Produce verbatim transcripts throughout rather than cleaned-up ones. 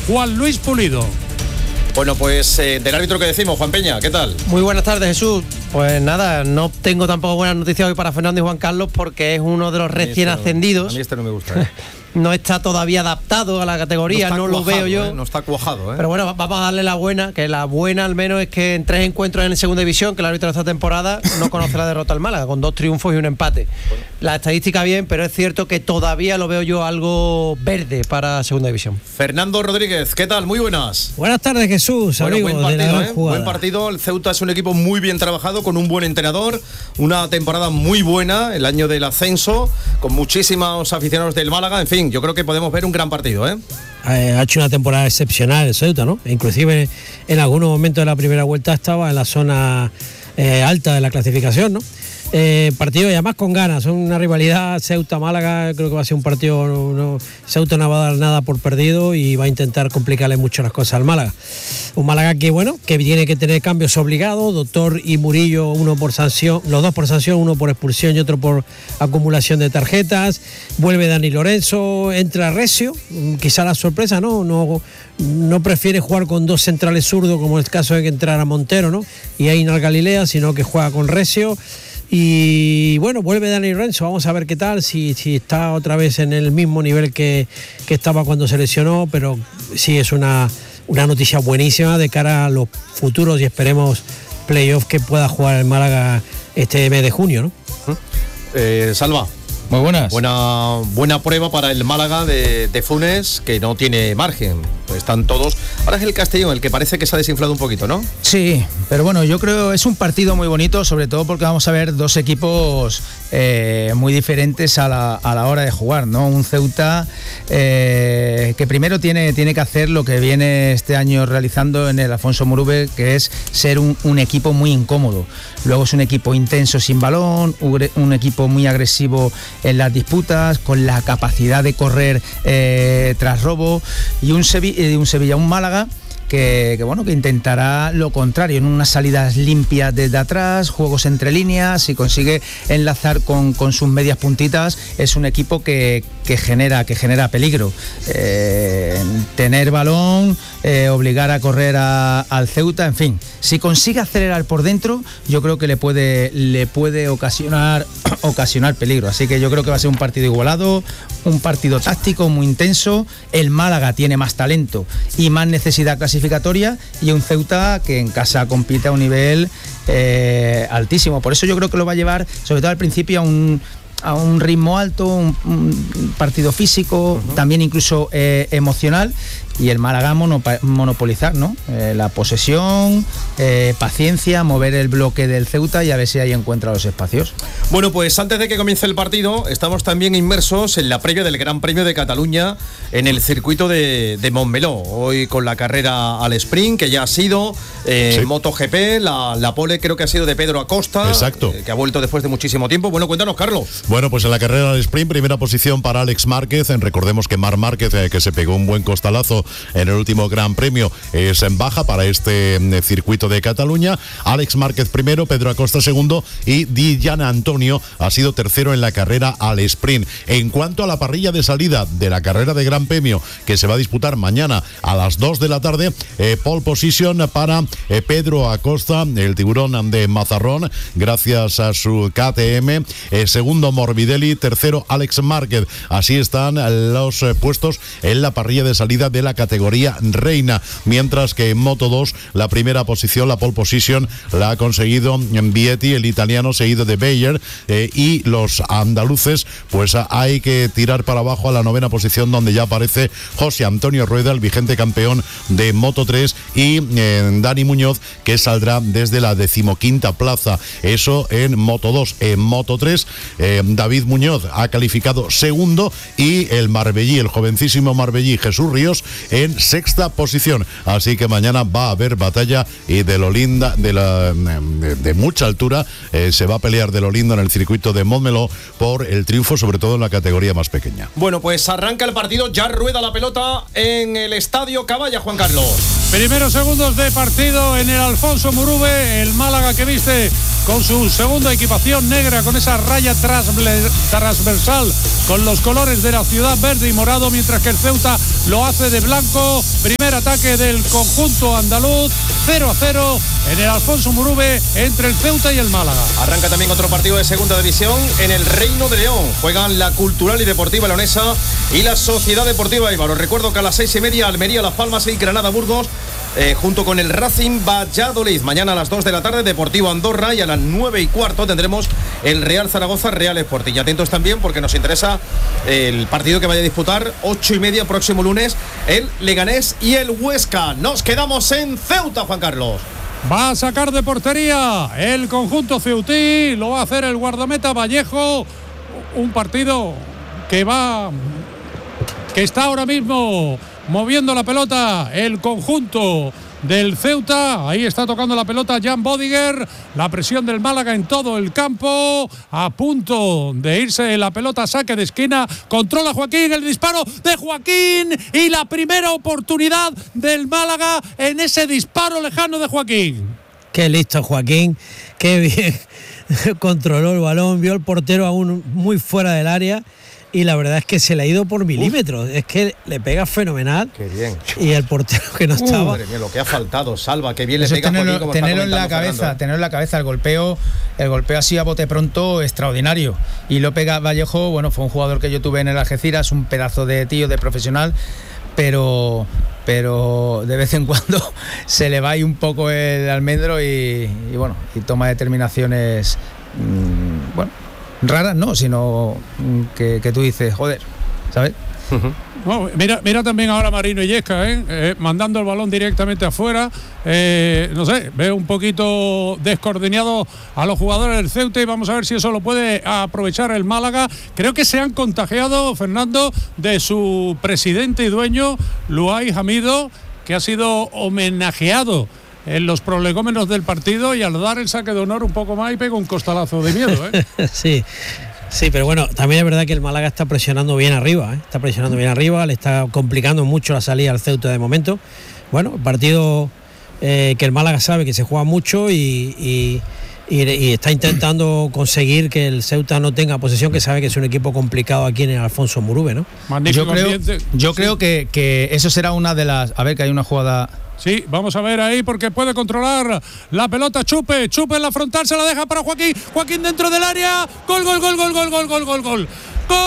Juan Luis Pulido. Bueno, pues eh, del árbitro que decimos, Juan Peña, ¿qué tal? Muy buenas tardes, Jesús. Pues nada, no tengo tampoco buenas noticias hoy para Fernando y Juan Carlos porque es uno de los recién este ascendidos. No, a mí este no me gusta, ¿eh? No está todavía adaptado a la categoría, no, no lo cuajado, veo yo. ¿eh? No está cuajado, ¿eh? Pero bueno, vamos a darle la buena, que la buena al menos es que en tres encuentros en segunda división, que el árbitro de esta temporada no conoce la derrota al Málaga, con dos triunfos y un empate. Bueno. La estadística bien, pero es cierto que todavía lo veo yo algo verde para segunda división. Fernando Rodríguez, ¿qué tal? Muy buenas. Buenas tardes, Jesús. Bueno, amigo, buen partido, de la ¿eh? Buen partido. El Ceuta es un equipo muy bien trabajado, con un buen entrenador, una temporada muy buena, el año del ascenso, con muchísimos aficionados del Málaga. En fin, yo creo que podemos ver un gran partido, ¿eh? Ha hecho una temporada excepcional el Ceuta, ¿no? Inclusive en algunos momentos de la primera vuelta estaba en la zona eh, alta de la clasificación, ¿no? Eh, partido y además con ganas, son una rivalidad Ceuta-Málaga, creo que va a ser un partido, no, no, Ceuta no va a dar nada por perdido y va a intentar complicarle mucho las cosas al Málaga. Un Málaga que bueno, que tiene que tener cambios obligados, Doctor y Murillo, uno por sanción, los dos por sanción, uno por expulsión y otro por acumulación de tarjetas, vuelve Dani Lorenzo, entra Recio, quizá la sorpresa, ¿no? No, no prefiere jugar con dos centrales zurdos como el caso de que entrara Montero, ¿no? Y Einar Galilea, sino que juega con Recio. Y bueno, vuelve Dani Lorenzo, vamos a ver qué tal, si, si está otra vez en el mismo nivel que, que estaba cuando se lesionó, pero sí es una, una noticia buenísima de cara a los futuros y esperemos playoffs que pueda jugar el Málaga este mes de junio, ¿no? Eh, Salva. Muy buenas. Buena, buena prueba para el Málaga de, de Funes, que no tiene margen. Están todos. Ahora es el Castellón el que parece que se ha desinflado un poquito, ¿no? Sí, pero bueno, yo creo que es un partido muy bonito, sobre todo porque vamos a ver dos equipos eh, muy diferentes a la, a la hora de jugar, ¿no? Un Ceuta eh, que primero tiene, tiene que hacer lo que viene este año realizando en el Alfonso Murube, que es ser un, un equipo muy incómodo. Luego es un equipo intenso sin balón, un equipo muy agresivo en las disputas, con la capacidad de correr eh, tras robo, y un, Sevi- un Sevilla, un Málaga que, que bueno, que intentará lo contrario, en unas salidas limpias desde atrás, juegos entre líneas, y consigue enlazar con, con sus medias puntitas. Es un equipo que, que genera que genera peligro, eh, tener balón, eh, obligar a correr a, al Ceuta, en fin, si consigue acelerar por dentro, yo creo que le puede le puede ocasionar ocasionar peligro. Así que yo creo que va a ser un partido igualado, un partido táctico muy intenso. El Málaga tiene más talento y más necesidad clasificatoria, y un Ceuta que en casa compite a un nivel eh, altísimo. Por eso yo creo que lo va a llevar, sobre todo al principio, a un a un ritmo alto, un, un partido físico, uh-huh. también incluso eh, emocional, y el Málaga monopa- monopolizar, ¿no? Eh, la posesión, eh, paciencia, mover el bloque del Ceuta y a ver si ahí encuentra los espacios. Bueno, pues antes de que comience el partido, estamos también inmersos en la previa del Gran Premio de Cataluña en el circuito de, de Montmeló. Hoy con la carrera al sprint, que ya ha sido eh, sí. MotoGP, la, la pole creo que ha sido de Pedro Acosta. Exacto. Eh, que ha vuelto después de muchísimo tiempo. Bueno, cuéntanos, Carlos. Bueno, pues en la carrera al sprint, primera posición para Alex Márquez. Recordemos que Marc Márquez, eh, que se pegó un buen costalazo en el último Gran Premio, es en baja para este eh, circuito de Cataluña. Alex Márquez primero, Pedro Acosta segundo y Di Gian Antonio ha sido tercero en la carrera al sprint. En cuanto a la parrilla de salida de la carrera de Gran Premio, que se va a disputar mañana a las dos de la tarde, eh, pole position para eh, Pedro Acosta, el tiburón de Mazarrón, gracias a su K T M. Eh, segundo Morbidelli, tercero Alex Márquez. Así están los eh, puestos en la parrilla de salida de la categoría reina, mientras que en Moto dos la primera posición, la pole position, la ha conseguido Vietti, el italiano, seguido de Bayer, eh, y los andaluces, pues hay que tirar para abajo a la novena posición, donde ya aparece José Antonio Rueda, el vigente campeón de Moto tres, y eh, Dani Muñoz, que saldrá desde la decimoquinta plaza. Eso en Moto dos. En Moto tres, eh, David Muñoz ha calificado segundo, y el Marbellí, el jovencísimo Marbellí, Jesús Ríos, en sexta posición. Así que mañana va a haber batalla, y de lo linda, de, la, de, de mucha altura, eh, se va a pelear de lo lindo en el circuito de Montmeló por el triunfo, sobre todo en la categoría más pequeña. Bueno, pues arranca el partido, ya rueda la pelota en el Estadio Caballa, Juan Carlos. Primeros segundos de partido en el Alfonso Murube, el Málaga que viste con su segunda equipación negra, con esa raya transversal, con los colores de la ciudad verde y morado, mientras que el Ceuta lo hace de blanco. Primer ataque del conjunto andaluz, cero a cero en el Alfonso Murube entre el Ceuta y el Málaga. Arranca también otro partido de segunda división en el Reino de León. Juegan la Cultural y Deportiva Leonesa y la Sociedad Deportiva Eibar. Os recuerdo que a las seis y media Almería, Las Palmas y Granada Burgos, eh, junto con el Racing Valladolid. Mañana a las dos de la tarde Deportivo Andorra, y a las nueve y cuarto tendremos el Real Zaragoza Real Sporting. Y atentos también porque nos interesa el partido que vaya a disputar ocho y media próximo lunes, el Leganés y el Huesca. Nos quedamos en Ceuta, Juan Carlos. Va a sacar de portería el conjunto ceutí, lo va a hacer el guardameta Vallejo. Un partido que va, que está ahora mismo moviendo la pelota el conjunto del Ceuta. Ahí está tocando la pelota Jan Bodiger. La presión del Málaga en todo el campo, a punto de irse la pelota a saque de esquina. Controla Joaquín, el disparo de Joaquín y la primera oportunidad del Málaga en ese disparo lejano de Joaquín. Qué listo Joaquín, qué bien controló el balón, vio el portero aún muy fuera del área y la verdad es que se le ha ido por milímetros. Uf. Es que le pega fenomenal. Qué bien. Y el portero que no uh, estaba. Madre mía, lo que ha faltado, Salva, qué bien Eso le pega. Tenerlo, Joaquín, como tenerlo en la cabeza, Fernando. tenerlo en la cabeza, el golpeo, el golpeo así a bote pronto, extraordinario. Y lo pega Vallejo, bueno, fue un jugador que yo tuve en el Algeciras, un pedazo de tío, de profesional, pero pero de vez en cuando se le va ahí un poco el almendro y, y bueno, y toma determinaciones, mmm, bueno, raras no, sino que, que tú dices, joder, ¿sabes? Uh-huh. Bueno, mira, mira también ahora Marino Illesca, ¿eh? Eh, mandando el balón directamente afuera. Eh, no sé, veo un poquito descoordinado a los jugadores del Ceuta y vamos a ver si eso lo puede aprovechar el Málaga. Creo que se han contagiado, Fernando, de su presidente y dueño, Luay Hamido, que ha sido homenajeado en los prolegómenos del partido y al dar el saque de honor un poco más y pega un costalazo de miedo, ¿eh? Sí. Sí, pero bueno, también es verdad que el Málaga está presionando bien arriba, ¿eh? Está presionando bien arriba, le está complicando mucho la salida al Ceuta de momento. Bueno, partido eh, que el Málaga sabe que se juega mucho y, y, y, y está intentando conseguir que el Ceuta no tenga posesión, que sabe que es un equipo complicado aquí en el Alfonso Murube, ¿no? Yo creo, yo creo que, que eso será una de las... A ver, que hay una jugada... Sí, vamos a ver ahí porque puede controlar la pelota Chupe, Chupe en la frontal, se la deja para Joaquín, Joaquín dentro del área, gol, gol, gol, gol, gol, gol, gol, gol, gol. ¡Gol!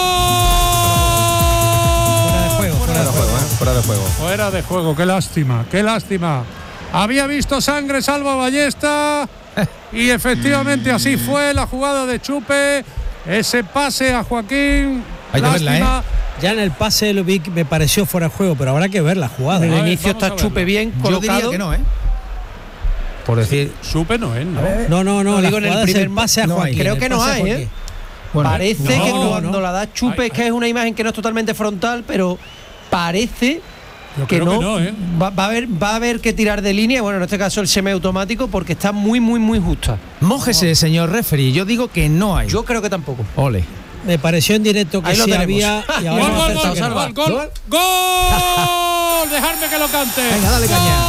Fuera de juego, fuera de juego, ¿eh? Fuera de juego. Fuera de juego, qué lástima, qué lástima. Había visto sangre Salva Ballesta y efectivamente así fue la jugada de Chupe, ese pase a Joaquín. Hay que verla, ¿eh? Ya en el pase lo vi, me pareció fuera de juego, pero habrá que ver la jugada. En el inicio está Chupe bien colocado. Yo diría que no, ¿eh? Por decir... Chupe no es, ¿no? No, no, no, no digo en el primer el pase a no Joaquín. Creo que no hay, ¿eh? Bueno, parece no, que cuando no. la da Chupe, es que es una imagen que no es totalmente frontal, pero parece... Yo que creo no, que no, ¿eh? va, va, a haber, va a haber que tirar de línea, bueno, en este caso el semiautomático, porque está muy, muy, muy justa. Mójese, señor referee, yo digo que no hay. Yo creo que tampoco. Ole. Me pareció en directo que sí había y ahora gol, gol, gol, gol, gol, gol, gol, dejarme que lo cante. Venga, dale caña.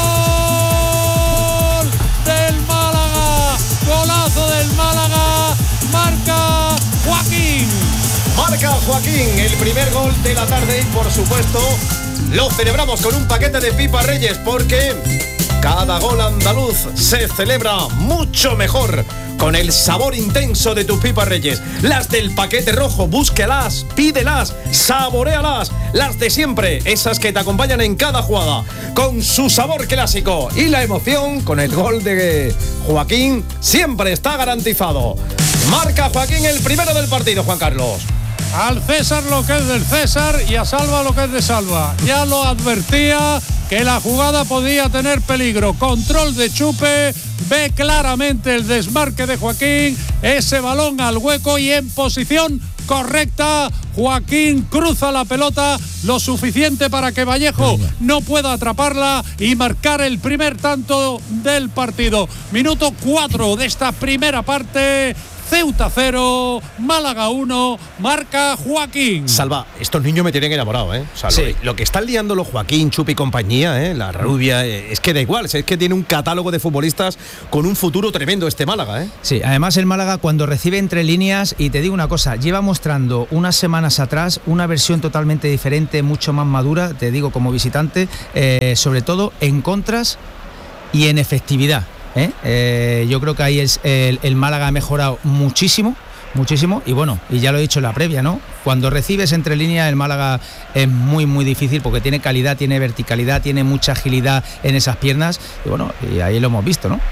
Gol del Málaga, golazo del Málaga, marca Joaquín. Marca Joaquín, el primer gol de la tarde y por supuesto lo celebramos con un paquete de Pipa Reyes porque cada gol andaluz se celebra mucho mejor con el sabor intenso de tus Pipas Reyes. Las del paquete rojo, búsquelas, pídelas, saboréalas. Las de siempre, esas que te acompañan en cada jugada, con su sabor clásico. Y la emoción con el gol de Joaquín siempre está garantizado. Marca Joaquín el primero del partido, Juan Carlos. Al César lo que es del César y a Salva lo que es de Salva. Ya lo advertía que la jugada podía tener peligro. Control de Chupe, ve claramente el desmarque de Joaquín, ese balón al hueco y en posición correcta. Joaquín cruza la pelota lo suficiente para que Vallejo no pueda atraparla y marcar el primer tanto del partido. Minuto cuatro de esta primera parte. Ceuta cero, Málaga uno, marca Joaquín. Salva, estos niños me tienen enamorado, ¿eh? O sea, Sí. lo, lo que están liando los Joaquín, Chupi y compañía, ¿eh? La rubia, eh, es que da igual, es que tiene un catálogo de futbolistas con un futuro tremendo este Málaga, ¿eh? Sí, además el Málaga cuando recibe entre líneas, y te digo una cosa, lleva mostrando unas semanas atrás una versión totalmente diferente, mucho más madura, te digo como visitante, eh, sobre todo en contras y en efectividad. ¿eh? Eh, yo creo que ahí es, el, el Málaga ha mejorado muchísimo, muchísimo, y bueno, y ya lo he dicho en la previa, ¿no? Cuando recibes entre líneas el Málaga es muy muy difícil porque tiene calidad, tiene verticalidad, tiene mucha agilidad en esas piernas, y bueno, y ahí lo hemos visto, ¿no?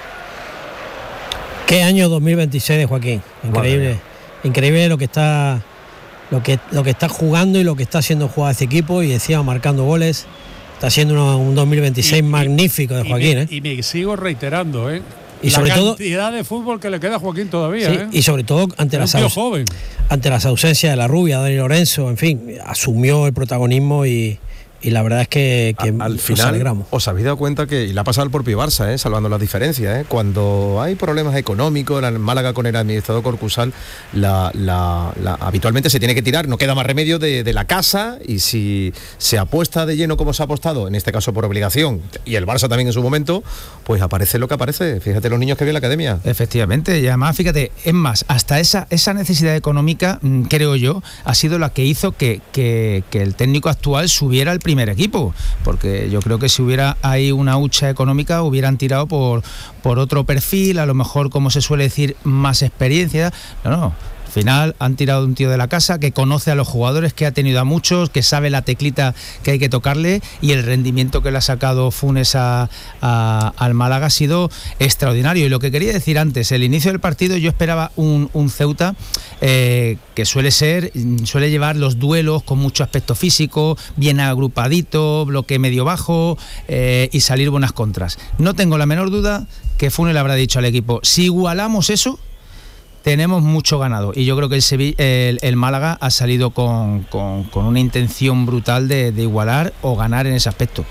Qué año dos mil veintiséis de Joaquín, increíble, bueno, increíble lo que está lo que lo que está jugando y lo que está haciendo jugar este equipo, y encima marcando goles. Está siendo una, un dos mil veintiséis y, magnífico de Joaquín, y me, ¿eh? Y me sigo reiterando, ¿eh? Y la sobre cantidad todo, de fútbol que le queda a Joaquín todavía, sí, ¿eh? Y sobre todo ante las, aus joven. ante las ausencias de la rubia, Dani Lorenzo, en fin, asumió el protagonismo y, y la verdad es que, que al final alegramos. Os habéis dado cuenta que, y la ha pasado el propio Barça, ¿eh? Salvando las diferencias, ¿eh? Cuando hay problemas económicos, en Málaga con el administrador concursal, la, la, la, habitualmente se tiene que tirar, no queda más remedio de, de la casa, y si se apuesta de lleno como se ha apostado, en este caso por obligación, y el Barça también en su momento, pues aparece lo que aparece. Fíjate los niños que vienen a la academia. Efectivamente, y además fíjate, es más, hasta esa, esa necesidad económica, creo yo, ha sido la que hizo que, que, que el técnico actual subiera al primer equipo, porque yo creo que si hubiera ahí una hucha económica hubieran tirado por, por otro perfil, a lo mejor, como se suele decir, más experiencia. No, no. Al final han tirado de un tío de la casa que conoce a los jugadores, que ha tenido a muchos, que sabe la teclita que hay que tocarle, y el rendimiento que le ha sacado Funes a, a, al Málaga ha sido extraordinario. Y lo que quería decir antes, el inicio del partido, yo esperaba un, un Ceuta eh, que suele ser, suele llevar los duelos con mucho aspecto físico, bien agrupadito, bloque medio bajo eh, y salir buenas contras. No tengo la menor duda que Funes le habrá dicho al equipo, si igualamos eso, tenemos mucho ganado, y yo creo que el, Sevilla, el, el Málaga ha salido con, con, con una intención brutal de, de igualar o ganar en ese aspecto.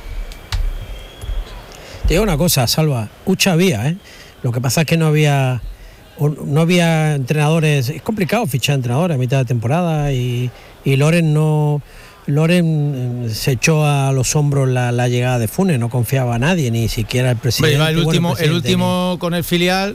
Te digo una cosa, Salva, hucha había, ¿eh? Lo que pasa es que no había no había entrenadores, es complicado fichar entrenadores a mitad de temporada, y, y Loren no Loren se echó a los hombros la, la llegada de Funes, no confiaba a nadie, ni siquiera el presidente. Bueno, el último, bueno, el, el último ni... con el filial.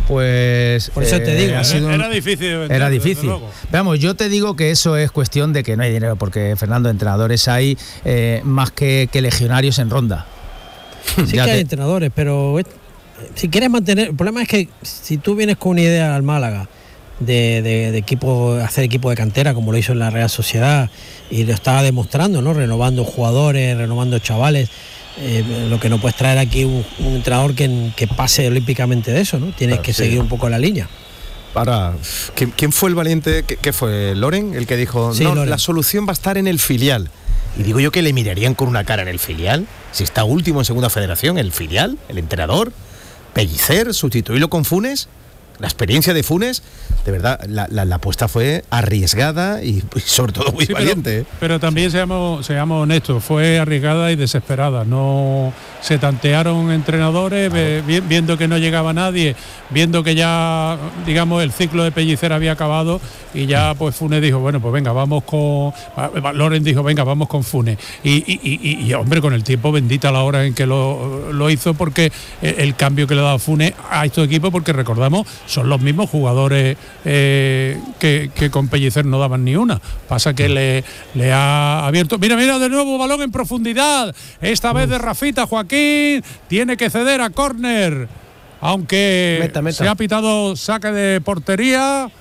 Pues por eso eh, te digo, era, sido un, era difícil de vender, era difícil. Vamos, yo te digo que eso es cuestión de que no hay dinero, porque Fernando, entrenadores hay eh, más que, que legionarios en ronda. Sí que te... hay entrenadores, pero si quieres mantener, el problema es que si tú vienes con una idea al Málaga de, de, de equipo, hacer equipo de cantera como lo hizo en la Real Sociedad, y lo estaba demostrando, ¿no? Renovando jugadores, renovando chavales. Eh, lo que no puedes traer aquí un, un entrenador que, que pase olímpicamente de eso, ¿no? Tienes claro, que sí. seguir un poco la línea. Para, ¿quién, quién fue el valiente? ¿Qué, qué fue? ¿Loren? El que dijo, sí, no, Loren. La solución va a estar en el filial. Y digo yo que le mirarían con una cara en el filial. Si está último en Segunda Federación, el filial, el entrenador, Pellicer, sustituirlo con Funes. La experiencia de Funes, de verdad, la, la, la apuesta fue arriesgada y, y sobre todo muy sí, valiente. Pero, pero también seamos, seamos honestos, fue arriesgada y desesperada. No se tantearon entrenadores, claro. ve, viendo que no llegaba nadie, viendo que ya, digamos, el ciclo de Pellicer había acabado, y ya pues Funes dijo, bueno, pues venga, vamos con... Loren dijo, venga, vamos con Funes. Y, y, y, y hombre, con el tiempo, bendita la hora en que lo, lo hizo, porque el cambio que le ha dado Funes a estos equipos, porque recordamos, son los mismos jugadores eh, que, que con Pellicer no daban ni una. Pasa que le, le ha abierto... Mira, mira, de nuevo balón en profundidad. Esta vez de Rafita. Joaquín tiene que ceder a córner. Aunque meta, meta. se ha pitado saque de portería.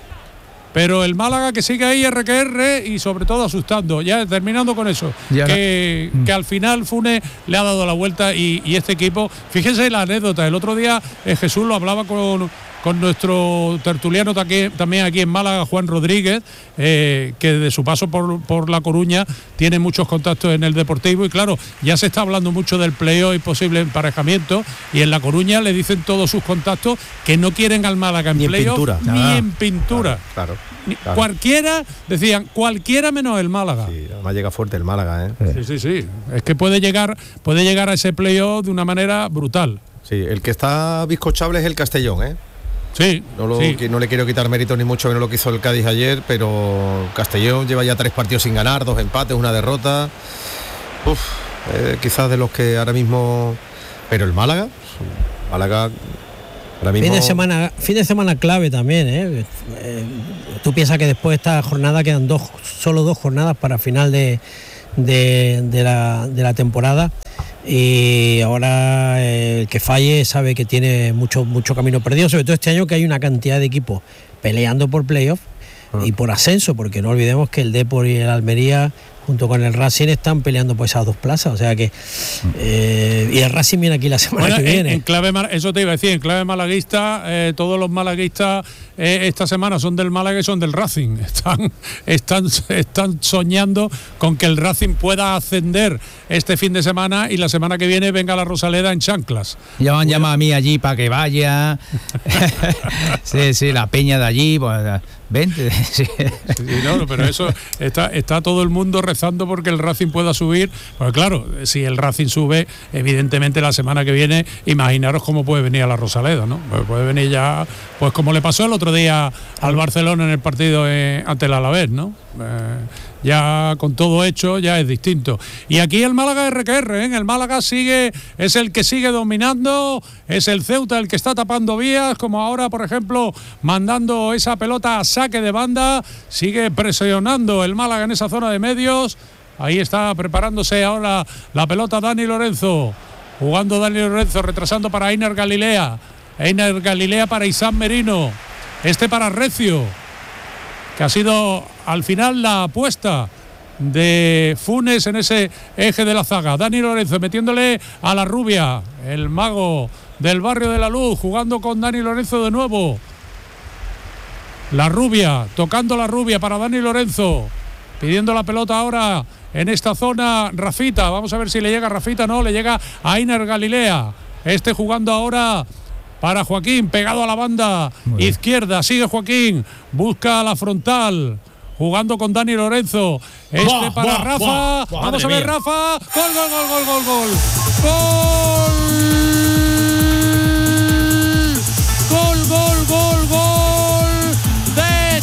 Pero el Málaga que sigue ahí R que R, y sobre todo asustando. Ya terminando con eso, que, que al final Funes le ha dado la vuelta, y, y este equipo, fíjense la anécdota, el otro día eh, Jesús lo hablaba con, con nuestro tertuliano también aquí en Málaga, Juan Rodríguez, eh, que de su paso por, por La Coruña tiene muchos contactos en el Deportivo, y claro, ya se está hablando mucho del playoff y posible emparejamiento, y en La Coruña le dicen todos sus contactos que no quieren al Málaga en playoff ni ah, en pintura. Claro, claro. Claro. Cualquiera, decían, cualquiera menos el Málaga. Sí, además llega fuerte el Málaga, ¿eh? Sí, sí, sí. Es que puede llegar, puede llegar a ese playoff de una manera brutal. Sí, el que está bizcochable es el Castellón, ¿eh? Sí, no, lo, sí. que no le quiero quitar mérito ni mucho que no lo que hizo el Cádiz ayer, pero Castellón lleva ya tres partidos sin ganar, dos empates, una derrota. Uf, eh, quizás de los que ahora mismo... Pero el Málaga, Málaga ahora mismo... Fin de semana, fin de semana clave también, ¿eh? Eh, tú piensas que después de esta jornada quedan dos, solo dos jornadas para final de, de, de, la, de la temporada. Y ahora eh, el que falle sabe que tiene mucho mucho camino perdido, sobre todo este año que hay una cantidad de equipos peleando por playoff y por ascenso, porque no olvidemos que el Depor y el Almería junto con el Racing están peleando por esas dos plazas, o sea que eh, y el Racing viene aquí la semana bueno, que en, viene. En clave, eso te iba a decir, en clave malaguista, eh, todos los malaguistas eh, esta semana son del Málaga y son del Racing. Están, están, están soñando con que el Racing pueda ascender este fin de semana y la semana que viene venga la Rosaleda en chanclas. Ya me han llamado a mí allí para que vaya. sí, sí, la peña de allí, pues vente. Sí. Sí, no, pero eso está, está todo el mundo rezando porque el Racing pueda subir. Pues claro, si el Racing sube, evidentemente la semana que viene, imaginaros cómo puede venir a la Rosaleda, ¿no? Pues puede venir ya, pues como le pasó el otro día al Barcelona en el partido eh, ante el Alavés, ¿no? Eh, ya con todo hecho ya es distinto. Y aquí el Málaga R que R, ¿eh? El Málaga sigue, es el que sigue dominando, es el Ceuta el que está tapando vías, como ahora por ejemplo mandando esa pelota a saque de banda, sigue presionando el Málaga en esa zona de medios. Ahí está preparándose ahora la pelota Dani Lorenzo, jugando Dani Lorenzo, retrasando para Einer Galilea, Einer Galilea para Isam Merino, este para Recio, que ha sido al final la apuesta de Funes en ese eje de la zaga. Dani Lorenzo metiéndole a la rubia, el mago del barrio de la Luz, jugando con Dani Lorenzo de nuevo. La rubia, tocando la rubia para Dani Lorenzo, pidiendo la pelota ahora en esta zona Rafita. Vamos a ver si le llega a Rafita, no, le llega a Einer Galilea. Este jugando ahora para Joaquín, pegado a la banda izquierda, sigue Joaquín, busca la frontal, jugando con Dani Lorenzo, este buah, para buah, Rafa, buah, buah, vamos a madre ver mía. Rafa, gol, gol, gol, gol, gol, gol, gol, gol, gol, gol de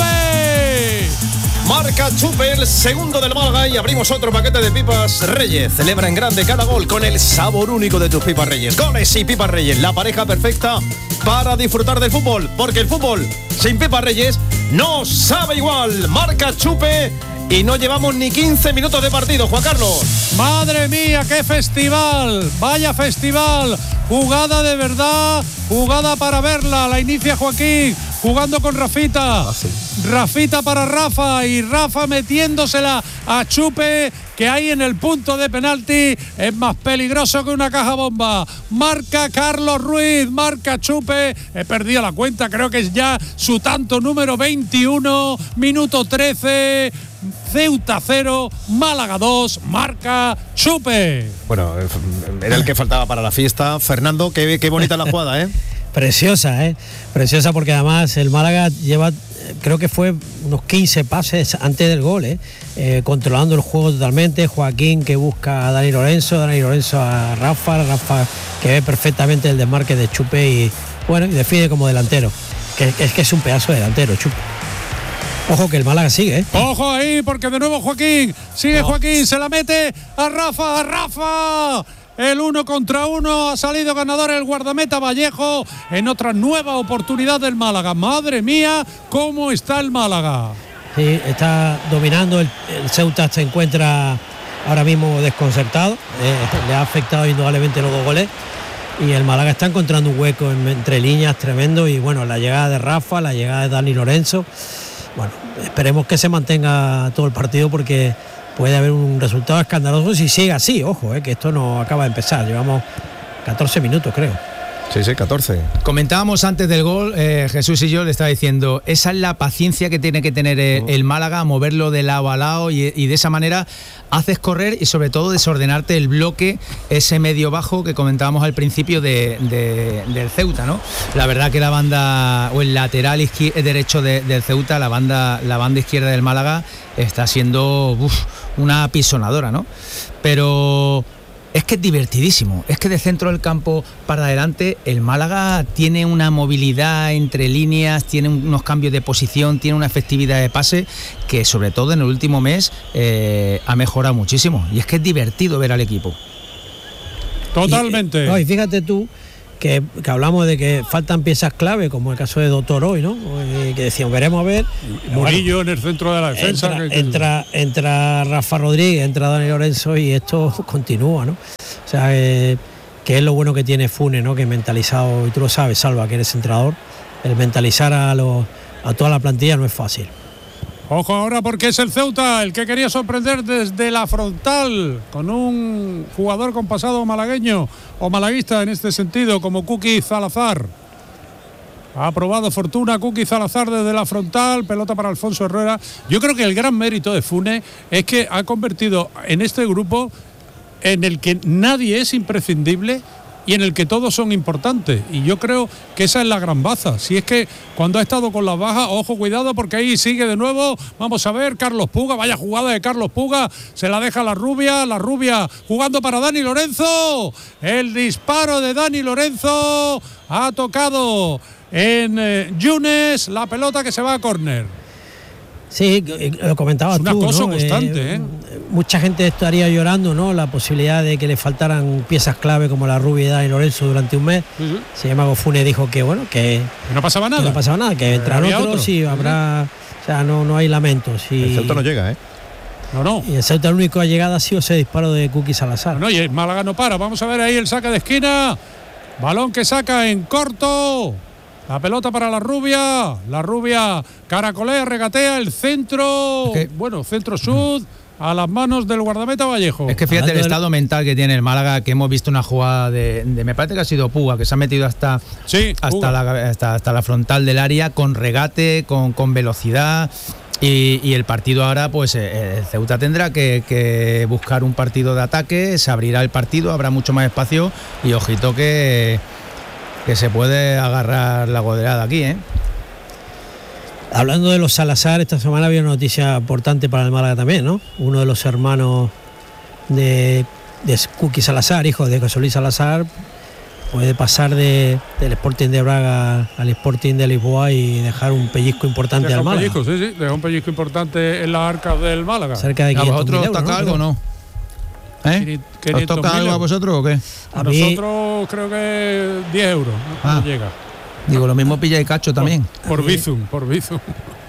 Chupe. Marca Chupe, el segundo del Málaga, y abrimos otro paquete de pipas Reyes. Celebra en grande cada gol con el sabor único de tus pipas Reyes. Goles y pipas Reyes, la pareja perfecta para disfrutar del fútbol, porque el fútbol sin pipas Reyes no sabe igual. Marca Chupe y no llevamos ni quince minutos de partido, Juan Carlos. Madre mía, qué festival, vaya festival, jugada de verdad, jugada para verla, la inicia Joaquín, jugando con Rafita, Rafita para Rafa y Rafa metiéndosela a Chupe, que ahí en el punto de penalti es más peligroso que una caja bomba. Marca Carlos Ruiz, marca Chupe, he perdido la cuenta, creo que es ya su tanto número veintiuno, minuto trece, Ceuta cero, Málaga dos, marca Chupe. Bueno, era el que faltaba para la fiesta. Fernando, qué, qué bonita la jugada, ¿eh? Preciosa, ¿eh? Preciosa, porque además el Málaga lleva, creo que fue unos quince pases antes del gol, ¿eh? Eh, controlando el juego totalmente. Joaquín que busca a Dani Lorenzo, Dani Lorenzo a Rafa, Rafa que ve perfectamente el desmarque de Chupe y bueno, y define como delantero, que es que es un pedazo de delantero, Chupe. Ojo que el Málaga sigue, ¿eh? Ojo ahí, porque de nuevo Joaquín, sigue Joaquín, se la mete a Rafa, a Rafa. El uno contra uno, ha salido ganador el guardameta Vallejo en otra nueva oportunidad del Málaga. Madre mía, cómo está el Málaga. Sí, está dominando, el, el Ceuta se encuentra ahora mismo desconcertado, eh, le ha afectado indudablemente los dos goles y el Málaga está encontrando un hueco en, entre líneas tremendo y bueno, la llegada de Rafa, la llegada de Dani Lorenzo. Bueno, esperemos que se mantenga todo el partido porque puede haber un resultado escandaloso si sigue así, ojo, eh, que esto no acaba de empezar, llevamos catorce minutos creo. Sí, sí, catorce. Comentábamos antes del gol, eh, Jesús y yo le estaba diciendo, esa es la paciencia que tiene que tener el, el Málaga, moverlo de lado a lado y, y de esa manera haces correr y sobre todo desordenarte el bloque, ese medio bajo que comentábamos al principio de, de, del Ceuta, ¿no? La verdad que la banda, o el lateral izquier- derecho de, del Ceuta, la banda, la banda izquierda del Málaga está siendo uf, una apisonadora, ¿no? Pero es que es divertidísimo, es que de centro del campo para adelante el Málaga tiene una movilidad entre líneas, tiene unos cambios de posición, tiene una efectividad de pase que sobre todo en el último mes eh, ha mejorado muchísimo, y es que es divertido ver al equipo. Totalmente. Y, no, y fíjate tú que, que hablamos de que faltan piezas clave, como el caso de Doctor hoy, ¿no? Eh, que decíamos, veremos a ver. Murillo bueno, en el centro de la defensa. Entra, que, entra, entra Rafa Rodríguez, entra Dani Lorenzo y esto continúa, ¿no? O sea, eh, que es lo bueno que tiene Funes, ¿no? Que mentalizado, y tú lo sabes, Salva, que eres entrenador, el mentalizar a, los, a toda la plantilla no es fácil. Ojo ahora porque es el Ceuta el que quería sorprender desde la frontal con un jugador con pasado malagueño o malaguista en este sentido como Kuki Salazar. Ha probado fortuna Kuki Salazar desde la frontal, pelota para Alfonso Herrera. Yo creo que el gran mérito de Funes es que ha convertido en este grupo en el que nadie es imprescindible y en el que todos son importantes, y yo creo que esa es la gran baza. Si es que cuando ha estado con las bajas, ojo, cuidado, porque ahí sigue de nuevo, vamos a ver, Carlos Puga, vaya jugada de Carlos Puga, se la deja la rubia, la rubia jugando para Dani Lorenzo, el disparo de Dani Lorenzo, ha tocado en eh, Yunes, la pelota que se va a córner. Sí, lo comentabas es una tú, cosa ¿no? constante, ¿eh? Mucha gente estaría llorando, ¿no? La posibilidad de que le faltaran piezas clave como la rubia y Dani Lorenzo durante un mes. Uh -huh. Sin embargo, Funes dijo que bueno, que no pasaba nada. Que no pasaba nada, que entrarán otros otro. y habrá, uh-huh. o sea, no, no hay lamentos. Y, el Celta no llega, ¿eh? No, no. Y el Celta el único que ha llegado ha sido ese disparo de Kuki Salazar. No, no, y el Málaga no para. Vamos a ver ahí el saque de esquina. Balón que saca en corto. La pelota para la rubia, la rubia caracolea, regatea el centro, okay. bueno, centro-sud, a las manos del guardameta Vallejo. Es que fíjate el estado mental que tiene el Málaga, que hemos visto una jugada de, de me parece que ha sido Puga, que se ha metido hasta, sí, hasta, la, hasta, hasta la frontal del área, con regate, con, con velocidad. Y, y el partido ahora, pues el Ceuta tendrá que, que buscar un partido de ataque, se abrirá el partido, habrá mucho más espacio y ojito que... que se puede agarrar la goleada aquí, ¿eh? Hablando de los Salazar, esta semana había una noticia importante para el Málaga también, ¿no? Uno de los hermanos de, de Kuki Salazar, hijo de José Luis Salazar, puede pasar de, del Sporting de Braga al Sporting de Lisboa y dejar un pellizco importante deja al Málaga. Un pellizco, sí, sí, deja un pellizco importante en las arcas del Málaga. Cerca de quinientos mil euros, ¿toca ¿no? algo o no? ¿Eh? ¿Os toca algo a vosotros o qué? A, a nosotros creo que diez euros, ¿no? Ah. No llega. Digo, lo mismo pilla y cacho también. Por, por Bizum, por Bizum.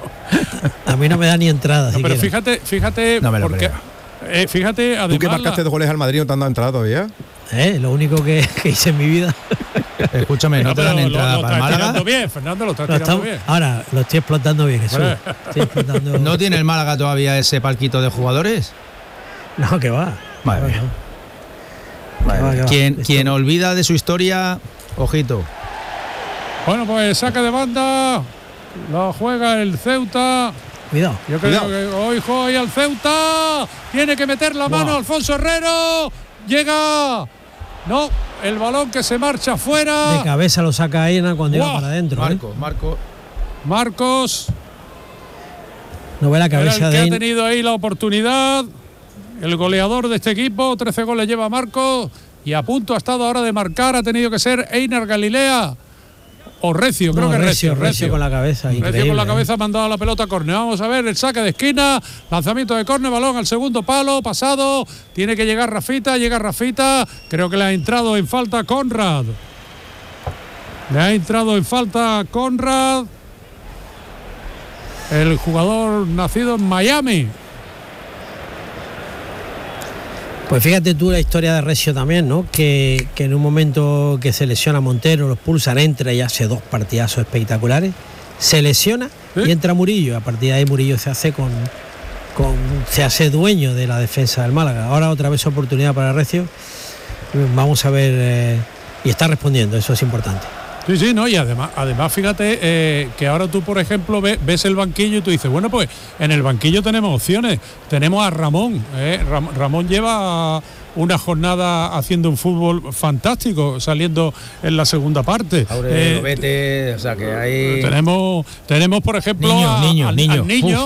A mí no me da ni entrada. No, pero fíjate, fíjate, no me lo porque, eh, fíjate, además. ¿Tú que marcaste dos goles al Madrid no te han dado entrada todavía? Eh, lo único que, que hice en mi vida. Escúchame, no, no te dan entrada lo, lo para el Málaga. Tirando bien, Fernando, lo estás lo tirando está, bien. Ahora lo estoy explotando bien, Jesús. Estoy explotando. ¿No tiene el Málaga todavía ese palquito de jugadores? No, que va. Madre mía. Vale, vale. Quien, quien olvida de su historia, ojito. Bueno, pues saque de banda, lo juega el Ceuta. Cuidado. Yo creo Cuidado. que hoy juega al Ceuta. Tiene que meter la mano wow. Alfonso Herrero. Llega. No, el balón que se marcha fuera. De cabeza lo saca Aina cuando wow. iba para adentro. Marco, ¿eh? Marco. Marcos. No ve la cabeza Era el de que Aina. ha tenido ahí la oportunidad. El goleador de este equipo, trece goles lleva Marcos. Y a punto ha estado ahora de marcar, ha tenido que ser Einar Galilea o Recio, creo no, que Recio, Recio, Recio con la cabeza. Recio con la cabeza ¿eh? ha mandado la pelota a córner. Vamos a ver el saque de esquina, lanzamiento de córner, balón al segundo palo, pasado, tiene que llegar Rafita, llega Rafita, creo que le ha entrado en falta Conrad. Le ha entrado en falta Conrad, el jugador nacido en Miami. Pues fíjate tú la historia de Recio también, ¿no? Que, que en un momento que se lesiona Montero, los pulsan, entra y hace dos partidazos espectaculares, se lesiona ¿Sí? y entra Murillo. A partir de ahí Murillo se hace con, con se hace dueño de la defensa del Málaga. Ahora otra vez oportunidad para Recio. Vamos a ver, eh, y está respondiendo, eso es importante. Sí, sí, no, y además, además fíjate eh, que ahora tú, por ejemplo, ves, ves el banquillo y tú dices, bueno, pues en el banquillo tenemos opciones. Tenemos a Ramón. Eh, Ram, Ramón lleva una jornada haciendo un fútbol fantástico, saliendo en la segunda parte. Eh, Lobete, o sea que hay... Tenemos, tenemos por ejemplo, niño, a, niño, al, niño. al niño.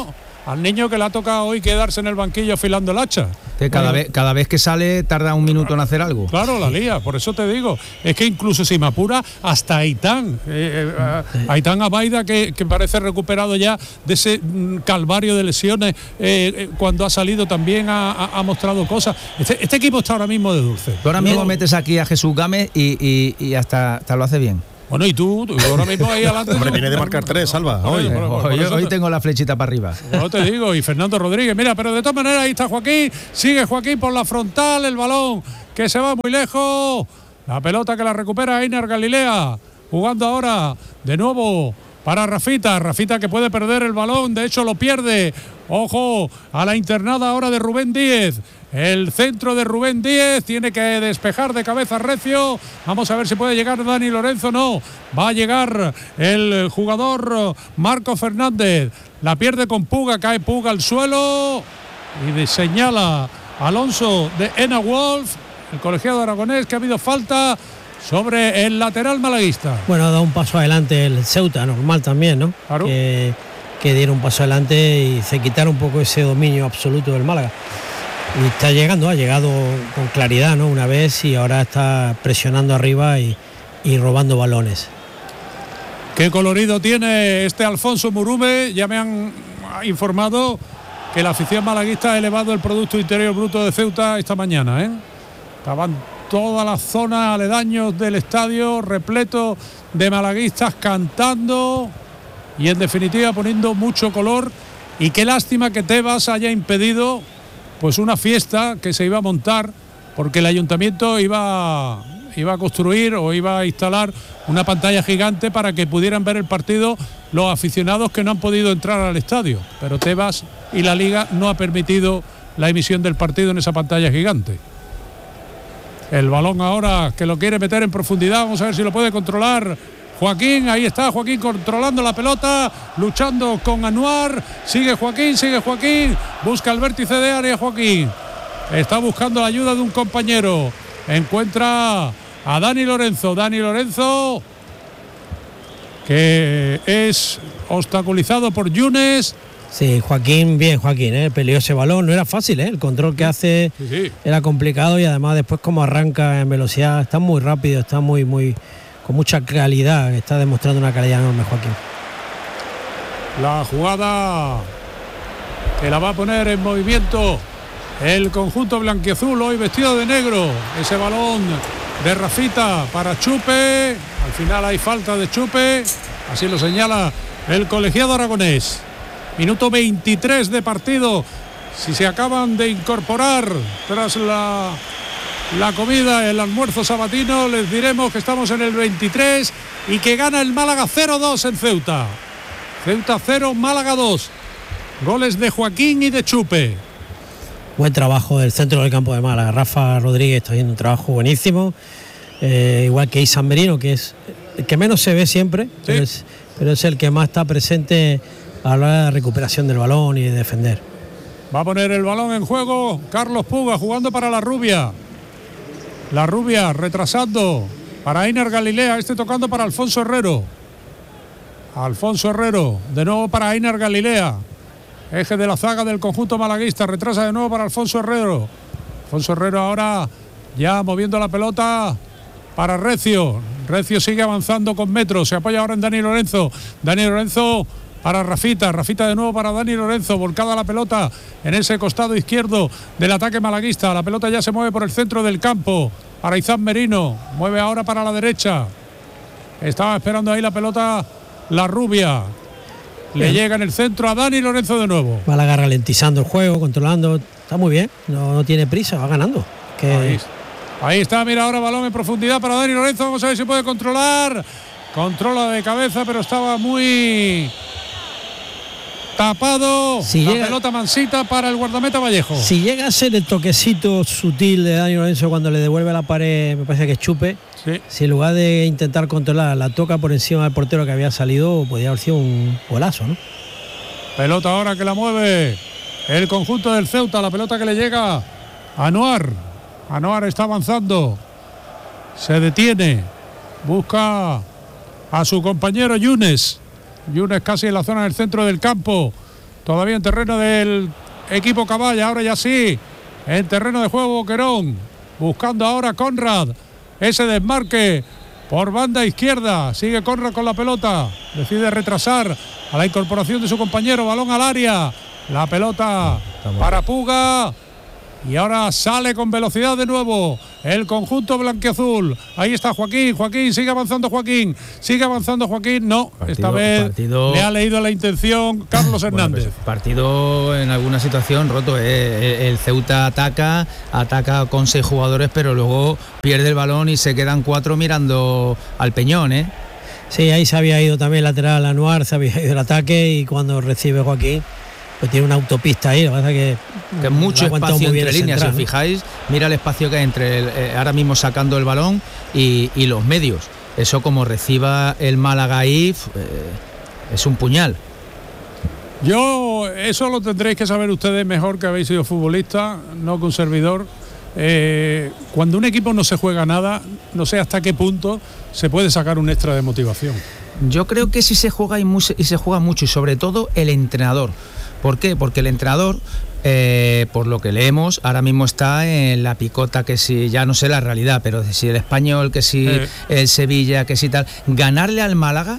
al niño que le ha tocado hoy quedarse en el banquillo afilando el hacha. Que cada, Bueno, vez, cada vez que sale tarda un minuto en hacer algo. Claro, la lía, por eso te digo. Es que incluso si me apura, hasta Aitán. Eh, eh, Aitán Abaida, que, que parece recuperado ya de ese mm, calvario de lesiones, eh, eh, cuando ha salido también ha, ha, ha mostrado cosas. Este, este equipo está ahora mismo de dulce. Tú ahora mismo No. metes aquí a Jesús Gámez y, y, y hasta, hasta lo hace bien. Bueno, y tú, tú ahora mismo ahí adelante. Hombre, viene de marcar tres, Salva, Por hoy. eso, por- por hoy eso hoy te- tengo la flechita para arriba. No te digo, y Fernando Rodríguez, mira, pero de todas maneras ahí está Joaquín, sigue Joaquín por la frontal, el balón que se va muy lejos, la pelota que la recupera Einar Galilea, jugando ahora de nuevo para Rafita, Rafita que puede perder el balón, de hecho lo pierde, ojo a la internada ahora de Rubén Díez. El centro de Rubén Díez tiene que despejar de cabeza Recio. Vamos a ver si puede llegar Dani Lorenzo. No, va a llegar el jugador Marco Fernández. La pierde con Puga, cae Puga al suelo y de- señala Alonso de Ena Wolf, el colegiado aragonés, que ha habido falta sobre el lateral malaguista. Bueno, ha dado un paso adelante el Ceuta, normal también, ¿no? Claro. Que, que diera un paso adelante y se quitara un poco ese dominio absoluto del Málaga. Y está llegando, ha llegado con claridad, ¿no? Una vez y ahora está presionando arriba y, y robando balones. Qué colorido tiene este Alfonso Murume. Ya me han informado que la afición malaguista ha elevado el Producto Interior Bruto de Ceuta esta mañana, ¿eh? Estaban todas las zonas aledaños del estadio repleto de malaguistas cantando y en definitiva poniendo mucho color. Y qué lástima que Tebas haya impedido pues una fiesta que se iba a montar, porque el ayuntamiento iba, iba a construir o iba a instalar una pantalla gigante para que pudieran ver el partido los aficionados que no han podido entrar al estadio. Pero Tebas y la Liga no ha permitido la emisión del partido en esa pantalla gigante. El balón ahora que lo quiere meter en profundidad, vamos a ver si lo puede controlar Joaquín. Ahí está Joaquín controlando la pelota, luchando con Anuar. Sigue Joaquín, sigue Joaquín, busca el vértice de área Joaquín. Está buscando la ayuda de un compañero. Encuentra a Dani Lorenzo. Dani Lorenzo, que es obstaculizado por Yunes. Sí, Joaquín, bien Joaquín, ¿eh? Peleó ese balón, no era fácil, ¿eh? El control que hace Sí, sí. era complicado y además después como arranca en velocidad, está muy rápido, está muy, muy, con mucha calidad, está demostrando una calidad enorme Joaquín. La jugada que la va a poner en movimiento el conjunto blanquiazul, hoy vestido de negro. Ese balón de Rafita para Chupe. Al final hay falta de Chupe. Así lo señala el colegiado aragonés. Minuto veintitrés de partido. Si se acaban de incorporar tras la, la comida, el almuerzo sabatino, les diremos que estamos en el veintitrés y que gana el Málaga cero dos en Ceuta. Ceuta cero, Málaga dos. Goles de Joaquín y de Chupe. Buen trabajo del centro del campo de Málaga. Rafa Rodríguez está haciendo un trabajo buenísimo. Eh, igual que Isan Merino, que es el que menos se ve siempre, sí. pero, es, pero es el que más está presente a la hora de recuperación del balón y de defender. Va a poner el balón en juego Carlos Puga, jugando para la Rubia. La Rubia retrasando para Einar Galilea, este tocando para Alfonso Herrero. Alfonso Herrero, de nuevo para Einar Galilea. Eje de la zaga del conjunto malaguista, retrasa de nuevo para Alfonso Herrero. Alfonso Herrero ahora ya moviendo la pelota para Recio. Recio sigue avanzando con metros, se apoya ahora en Dani Lorenzo. Dani Lorenzo para Rafita, Rafita de nuevo para Dani Lorenzo, volcada la pelota en ese costado izquierdo del ataque malaguista. La pelota ya se mueve por el centro del campo para Izán Merino, mueve ahora para la derecha. Estaba esperando ahí la pelota la Rubia. Le bien. Llega en el centro a Dani Lorenzo de nuevo. Málaga ralentizando el juego, controlando, está muy bien, no, no tiene prisa, va ganando. Que... Ahí, ahí está, mira ahora balón en profundidad para Dani Lorenzo, vamos a ver si puede controlar. Controla de cabeza, pero estaba muy tapado. Si la llega, pelota mansita para el guardameta Vallejo. Si llega a ser el toquecito sutil de Dani Lorenzo cuando le devuelve la pared, me parece que es Chupe. Sí. Si en lugar de intentar controlar la toca por encima del portero que había salido, podría haber sido un golazo, ¿no? Pelota ahora que la mueve el conjunto del Ceuta, la pelota que le llega a Anuar. Anuar está avanzando, se detiene, busca a su compañero Yunes. Yunes casi en la zona del centro del campo. todavía en terreno del equipo Caballa, ahora ya sí, en terreno de juego Boquerón, buscando ahora Conrad, ese desmarque por banda izquierda, sigue Conrad con la pelota, decide retrasar a la incorporación de su compañero, balón al área, la pelota para Puga, y ahora sale con velocidad de nuevo el conjunto blanquiazul. Ahí está Joaquín, Joaquín, sigue avanzando Joaquín, sigue avanzando Joaquín, no, partido, esta vez partido, le ha leído la intención Carlos Hernández. Bueno, pues, partido en alguna situación roto, eh. el Ceuta ataca, ataca con seis jugadores, pero luego pierde el balón y se quedan cuatro mirando al Peñón, ¿eh? Sí, ahí se había ido también lateral Anuar, se había ido el ataque y cuando recibe Joaquín, pues tiene una autopista ahí, lo que pasa es que, que mucho espacio entre líneas, si os fijáis, mira el espacio que hay entre el, eh, ahora mismo sacando el balón y, y los medios. Eso como reciba el Málaga ahí, eh, es un puñal. Yo, eso lo tendréis que saber ustedes mejor, que habéis sido futbolistas, no que un servidor. Eh, cuando un equipo no se juega nada, no sé hasta qué punto se puede sacar un extra de motivación. Yo creo que sí se juega y, muy, y se juega mucho, y sobre todo el entrenador. ¿Por qué? Porque el entrenador, eh, por lo que leemos, ahora mismo está en la picota, que si, ya no sé la realidad, pero si el Español, que si eh. el Sevilla, que si tal. Ganarle al Málaga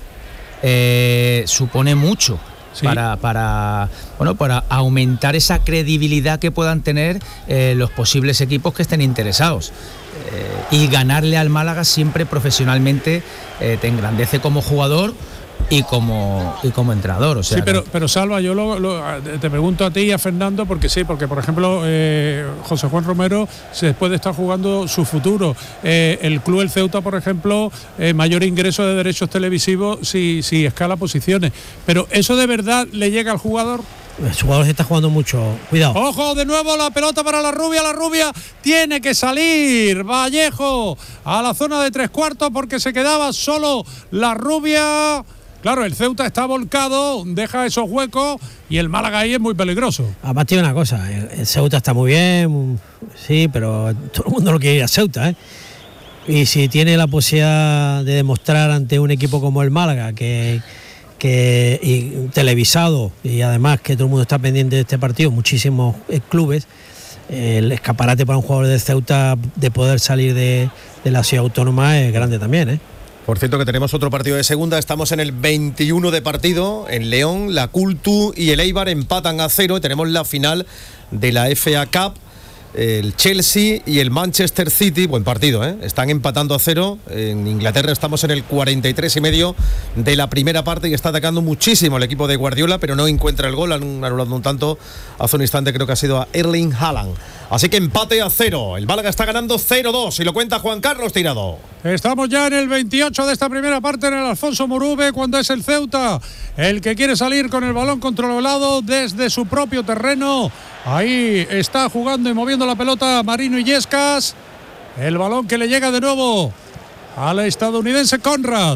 eh, supone mucho. Sí. Para, para, bueno, para aumentar esa credibilidad que puedan tener eh, los posibles equipos que estén interesados. Eh, y ganarle al Málaga siempre profesionalmente eh, te engrandece como jugador y como y como entrenador, o sea, sí, pero, pero Salva, yo lo, lo, te pregunto a ti y a Fernando, porque sí, porque por ejemplo eh, José Juan Romero se puede estar jugando su futuro, eh, el club El Ceuta, por ejemplo, eh, mayor ingreso de derechos televisivos si, si escala posiciones, pero ¿eso de verdad le llega al jugador? El jugador se está jugando mucho, cuidado. Ojo, de nuevo la pelota para la rubia, la rubia tiene que salir Vallejo a la zona de tres cuartos porque se quedaba solo la rubia. Claro, el Ceuta está volcado, deja esos huecos y el Málaga ahí es muy peligroso. Además tiene una cosa, el Ceuta está muy bien, sí, pero todo el mundo lo quiere ir a Ceuta, ¿eh? Y si tiene la posibilidad de demostrar ante un equipo como el Málaga, que, que y televisado, y además que todo el mundo está pendiente de este partido, muchísimos clubes, el escaparate para un jugador de Ceuta de poder salir de, de la ciudad autónoma es grande también, ¿eh? Por cierto que tenemos otro partido de segunda, estamos en el veintiuno de partido, en León, la Cultu y el Eibar empatan a cero y tenemos la final de la F A Cup, el Chelsea y el Manchester City, buen partido, ¿eh? Están empatando a cero, en Inglaterra estamos en el cuarenta y tres y medio de la primera parte y está atacando muchísimo el equipo de Guardiola, pero no encuentra el gol, han anulado un tanto hace un instante, creo que ha sido a Erling Haaland. Así que empate a cero, el Málaga está ganando cero dos y lo cuenta Juan Carlos Tirado. Estamos ya en el veintiocho de esta primera parte en el Alfonso Murube, cuando es el Ceuta el que quiere salir con el balón controlado desde su propio terreno. Ahí está jugando y moviendo la pelota Marino Illescas. El balón que le llega de nuevo al estadounidense Conrad.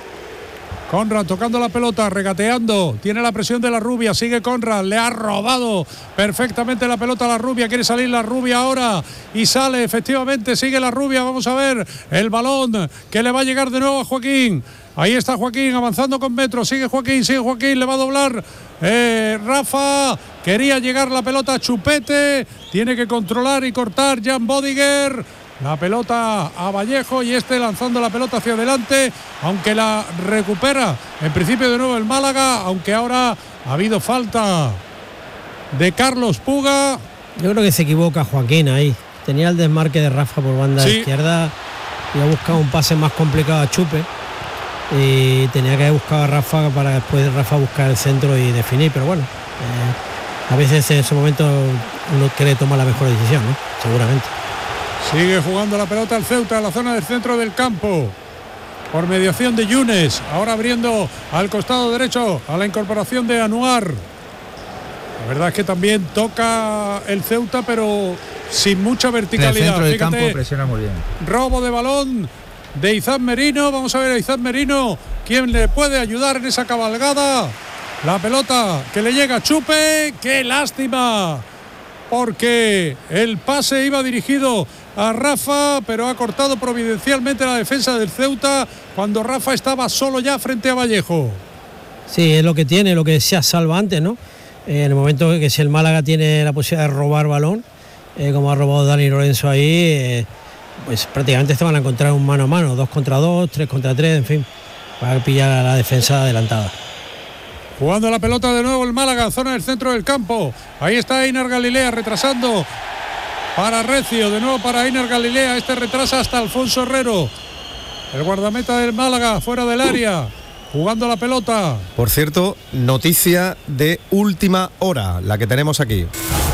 Conrad tocando la pelota, regateando, tiene la presión de la rubia, sigue Conrad, le ha robado perfectamente la pelota a la rubia, quiere salir la rubia ahora y sale, efectivamente, sigue la rubia, vamos a ver el balón que le va a llegar de nuevo a Joaquín. Ahí está Joaquín avanzando con metros, sigue Joaquín, sigue Joaquín, le va a doblar eh, Rafa, quería llegar la pelota a Chupete, tiene que controlar y cortar Jan Bodiger. La pelota a Vallejo y este lanzando la pelota hacia adelante, aunque la recupera en principio de nuevo el Málaga, aunque ahora ha habido falta de Carlos Puga. Yo creo que se equivoca Joaquín ahí, tenía el desmarque de Rafa por banda sí. izquierda y ha buscado un pase más complicado a Chupe y tenía que haber buscado a Rafa para después Rafa buscar el centro y definir, pero bueno, eh, a veces en ese momento uno quiere tomar la mejor decisión, ¿no? Seguramente. Sigue jugando la pelota el Ceuta en la zona del centro del campo por mediación de Yunes, ahora abriendo al costado derecho a la incorporación de Anuar. La verdad es que también toca el Ceuta, pero sin mucha verticalidad. En el centro del Fíjate, campo presiona muy bien. Robo de balón de Izan Merino, vamos a ver a Izan Merino, ¿quién le puede ayudar en esa cabalgada? La pelota que le llega a Chupe, qué lástima, porque el pase iba dirigido a Rafa, pero ha cortado providencialmente la defensa del Ceuta cuando Rafa estaba solo ya frente a Vallejo. Sí, es lo que tiene, lo que decía Salva antes, ¿no? Eh, en el momento que si el Málaga tiene la posibilidad de robar balón, eh, como ha robado Dani Lorenzo ahí, eh, pues prácticamente se van a encontrar un mano a mano, dos contra dos, tres contra tres, en fin, para pillar a la defensa adelantada. Jugando la pelota de nuevo el Málaga, zona del centro del campo. Ahí está Einar Galilea retrasando para Recio, de nuevo para Einar Galilea. Este retrasa hasta Alfonso Herrero. El guardameta del Málaga fuera del área, jugando la pelota. Por cierto, noticia de última hora, la que tenemos aquí.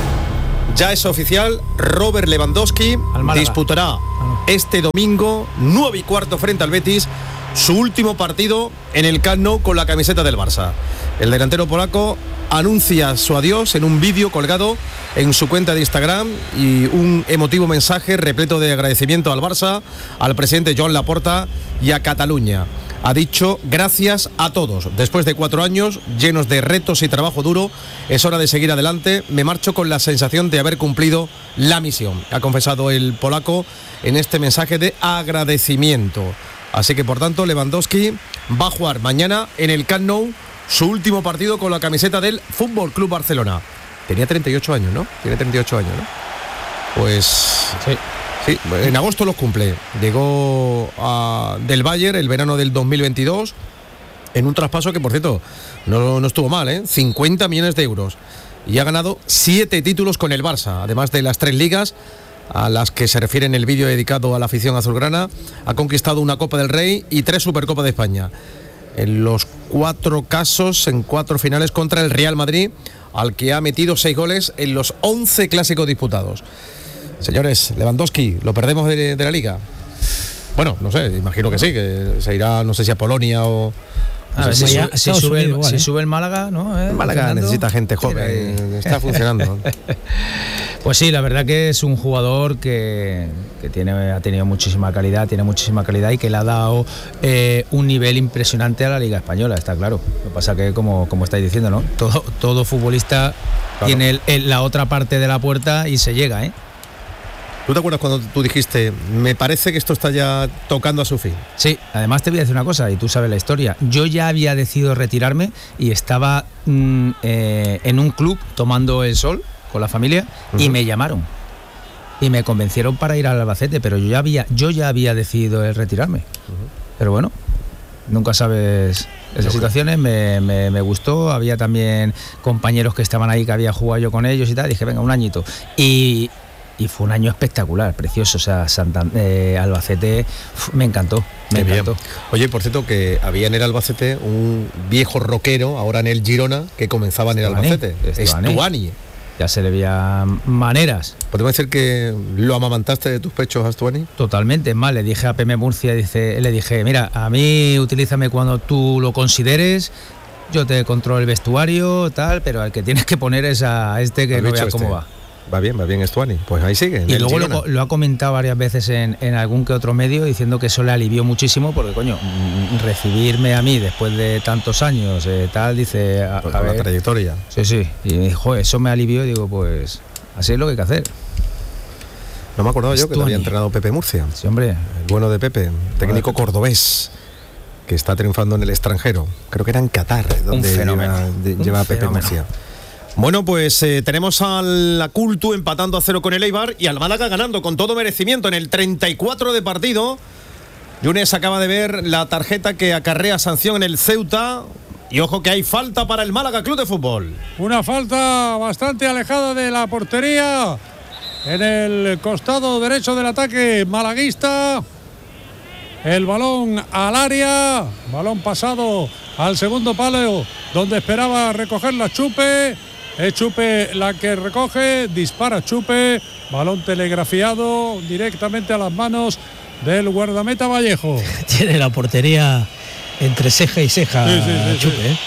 Ya es oficial, Robert Lewandowski disputará este domingo, nueve y cuarto frente al Betis, su último partido en el Camp Nou con la camiseta del Barça. El delantero polaco anuncia su adiós en un vídeo colgado en su cuenta de Instagram y un emotivo mensaje repleto de agradecimiento al Barça, al presidente Joan Laporta y a Cataluña. Ha dicho gracias a todos. Después de cuatro años llenos de retos y trabajo duro, es hora de seguir adelante. Me marcho con la sensación de haber cumplido la misión, ha confesado el polaco en este mensaje de agradecimiento. Así que por tanto Lewandowski va a jugar mañana en el Camp Nou su último partido con la camiseta del Fútbol Club Barcelona. Tenía treinta y ocho años, ¿no? Tiene treinta y ocho años, ¿no? Pues sí. Sí, en agosto los cumple. Llegó a, del Bayern el verano del dos mil veintidós en un traspaso que, por cierto, no, no estuvo mal, ¿eh? cincuenta millones de euros. Y ha ganado siete títulos con el Barça, además de las tres ligas a las que se refiere en el vídeo dedicado a la afición azulgrana. Ha conquistado una Copa del Rey y tres Supercopas de España. En los cuatro casos, en cuatro finales contra el Real Madrid, al que ha metido seis goles en los once clásicos disputados. Señores, Lewandowski, ¿lo perdemos de, de la Liga? Bueno, no sé, imagino que sí, que se irá, no sé si a Polonia o... A ver, si, si, si, sube el, igual, si ¿eh? sube el Málaga, ¿no? ¿Eh? Málaga Fernando necesita gente joven, está funcionando. Pues sí, la verdad que es un jugador que, que tiene, ha tenido muchísima calidad, tiene muchísima calidad y que le ha dado eh, un nivel impresionante a la Liga Española, está claro. Lo que pasa que, como, como estáis diciendo, ¿no? Todo, todo futbolista claro. tiene el, el, la otra parte de la puerta y se llega, ¿eh? ¿Tú te acuerdas cuando tú dijiste, me parece que esto está ya tocando a su fin? Sí, además te voy a decir una cosa, y tú sabes la historia. Yo ya había decidido retirarme y estaba mm, eh, en un club tomando el sol con la familia uh-huh. y me llamaron. Y me convencieron para ir al Albacete, pero yo ya había, yo ya había decidido el retirarme. Uh-huh. Pero bueno, nunca sabes esas situaciones, me, me, me gustó. Había también compañeros que estaban ahí, que había jugado yo con ellos y tal. Dije, venga, un añito. Y... Y fue un año espectacular, precioso. O sea, Santander, eh, Albacete, uf, me encantó, me Qué encantó. Bien. Oye, por cierto, que había en el Albacete un viejo rockero, ahora en el Girona, que comenzaba en el Albacete. Estuani. Ya se le veían maneras. ¿Podemos decir que lo amamantaste de tus pechos a Estuani? Totalmente, es más, le dije a P M Murcia, dice, le dije, mira, a mí utilízame cuando tú lo consideres. Yo te controlo el vestuario, tal, pero al que tienes que poner es a este que no veas este? cómo va. Va bien, va bien Estuani, pues ahí sigue. Y luego lo, lo ha comentado varias veces en, en algún que otro medio, diciendo que eso le alivió muchísimo, porque coño, recibirme a mí después de tantos años, eh, tal, dice... A, pues a ver, la trayectoria. Sí, sí, y me dijo, eso me alivió, digo, pues así es lo que hay que hacer. No me acordaba yo que te había entrenado Pepe Murcia. Sí, hombre. El bueno de Pepe, técnico bueno de Pepe. Cordobés, que está triunfando en el extranjero. Creo que era en Qatar, donde Un fenómeno. lleva, de, Un lleva a Pepe fenómeno. Murcia. Bueno, pues eh, tenemos al Cultu empatando a cero con el Eibar y al Málaga ganando con todo merecimiento en el treinta y cuatro de partido. Yunes acaba de ver la tarjeta que acarrea sanción en el Ceuta. Y ojo que hay falta para el Málaga Club de Fútbol. Una falta bastante alejada de la portería en el costado derecho del ataque malaguista. El balón al área, balón pasado al segundo palo donde esperaba recoger la Chupe. Es Chupe la que recoge, dispara Chupe, balón telegrafiado directamente a las manos del guardameta Vallejo. Tiene la portería entre ceja y ceja, sí, sí, sí, Chupe. Sí.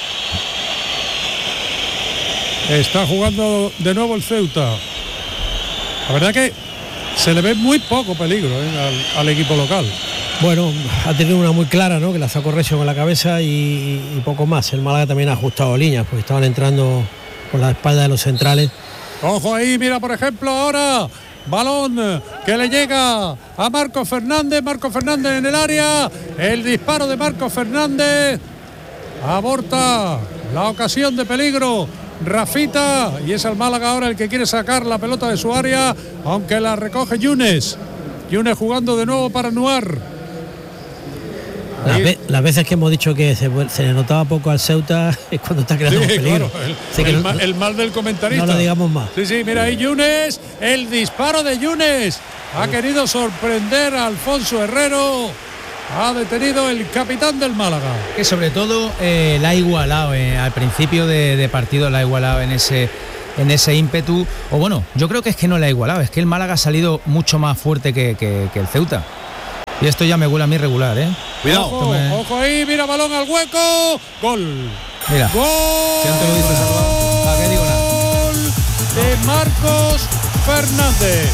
¿eh? Está jugando de nuevo el Ceuta. La verdad que se le ve muy poco peligro ¿eh? al, al equipo local. Bueno, ha tenido una muy clara, ¿no? Que la sacó Recio con la cabeza y, y poco más. El Málaga también ha ajustado líneas, porque estaban entrando por la espalda de los centrales. Ojo ahí, mira por ejemplo ahora, balón que le llega a Marco Fernández, Marco Fernández en el área, el disparo de Marco Fernández aborta la ocasión de peligro Rafita, y es el Málaga ahora el que quiere sacar la pelota de su área, aunque la recoge Yunes. Yunes jugando de nuevo para Anuar. Las, ve, las veces que hemos dicho que se, se le notaba poco al Ceuta es cuando está creando sí, peligro. Claro, el, sí, el, no, mal, el mal del comentarista. No lo digamos más. Sí, sí, mira ahí Yunes, el disparo de Yunes. Ha querido sorprender a Alfonso Herrero. Ha detenido el capitán del Málaga. Que sobre todo eh, la ha igualado, eh, al principio de, de partido la ha igualado en ese, en ese ímpetu. O bueno, yo creo que es que no la ha igualado, es que el Málaga ha salido mucho más fuerte que, que, que el Ceuta. Y esto ya me huele a mí regular, ¿eh? Cuidado. Ojo, me... ojo ahí, mira, balón al hueco. Gol. Mira. Gol. Si antes lo dices, ¿a qué digo nada? Gol de Marcos Fernández.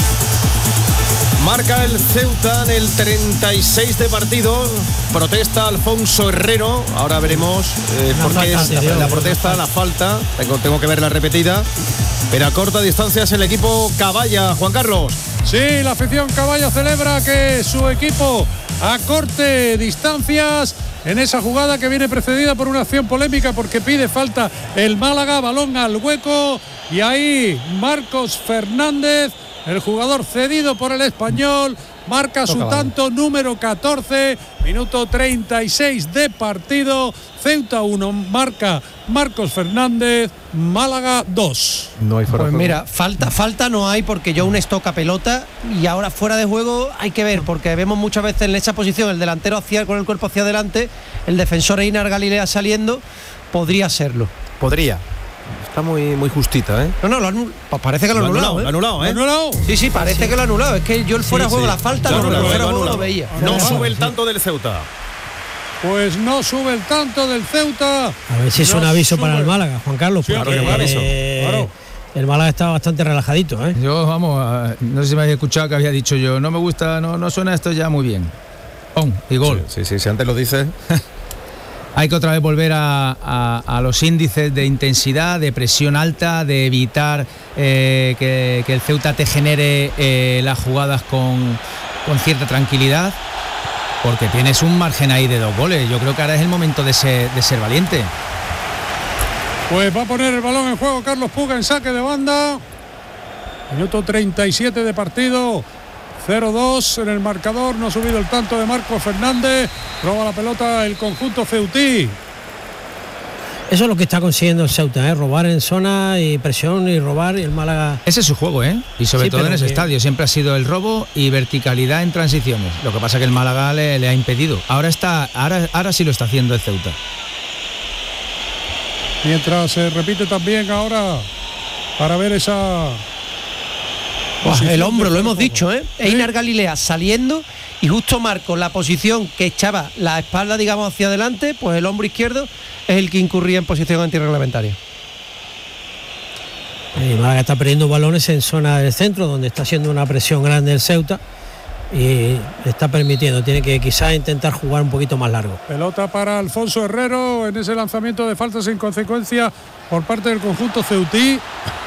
Marca el Ceuta en el treinta y seis de partido. Protesta Alfonso Herrero. Ahora veremos eh, por qué es la, la protesta, la falta. Tengo, tengo que ver la repetida. Pero a corta distancia es el equipo Caballa, Juan Carlos. Sí, la afición Caballa celebra que su equipo a corte distancias en esa jugada que viene precedida por una acción polémica porque pide falta el Málaga, balón al hueco y ahí Marcos Fernández, el jugador cedido por el Español, marca su tanto número catorce, minuto treinta y seis de partido. Ceuta uno, marca Marcos Fernández, Málaga dos. No hay fuera pues mira, falta, falta no hay porque Younes toca pelota y ahora fuera de juego hay que ver porque vemos muchas veces en esa posición el delantero hacia, con el cuerpo hacia adelante, el defensor Einar Galilea saliendo, podría serlo. Podría. Está muy, muy justita, ¿eh? No, no, lo anul- pues parece que lo, lo ha anulado, anulado, ¿eh? Lo anulado, ¿eh? ¿Lo anulado? Sí, sí, parece sí. que lo ha anulado. Es que yo el fuera de sí, juego, sí. la falta, no, no, no, no, fuera de juego lo veía. No, no no sube el tanto del Ceuta. Pues no sube el tanto del Ceuta. A ver si es no un aviso sube. para el Málaga, Juan Carlos. Sí, porque, claro, claro, eh, claro. El Málaga está bastante relajadito, ¿eh? Yo, vamos, no sé si me habéis escuchado que había dicho yo, no me gusta, no, no suena esto ya muy bien. ¡Pum! Y gol. Sí, sí, sí, si antes lo dices. Hay que otra vez volver a, a, a los índices de intensidad, de presión alta, de evitar eh, que, que el Ceuta te genere eh, las jugadas con, con cierta tranquilidad, porque tienes un margen ahí de dos goles. Yo creo que ahora es el momento de ser, de ser valiente. Pues va a poner el balón en juego Carlos Puga en saque de banda. Minuto treinta y siete de partido. cero dos en el marcador. No ha subido el tanto de Marcos Fernández. Roba la pelota el conjunto ceutí. Eso es lo que está consiguiendo el Ceuta, ¿eh? Robar en zona y presión y robar, y el Málaga... Ese es su juego, ¿eh? Y sobre sí, todo en ese que... estadio siempre ha sido el robo y verticalidad en transiciones. Lo que pasa es que el Málaga le, le ha impedido. Ahora está, ahora, ahora sí lo está haciendo el Ceuta. Mientras se repite también ahora para ver esa... Pues el hombro, lo hemos dicho, ¿eh? ¿Sí? Einar Galilea saliendo y justo Marcos, la posición que echaba la espalda, digamos, hacia adelante, pues el hombro izquierdo es el que incurría en posición antirreglamentaria. El Málaga está perdiendo balones en zona del centro, donde está haciendo una presión grande el Ceuta y está permitiendo, tiene que quizás intentar jugar un poquito más largo. Pelota para Alfonso Herrero en ese lanzamiento de falta sin consecuencia por parte del conjunto ceutí.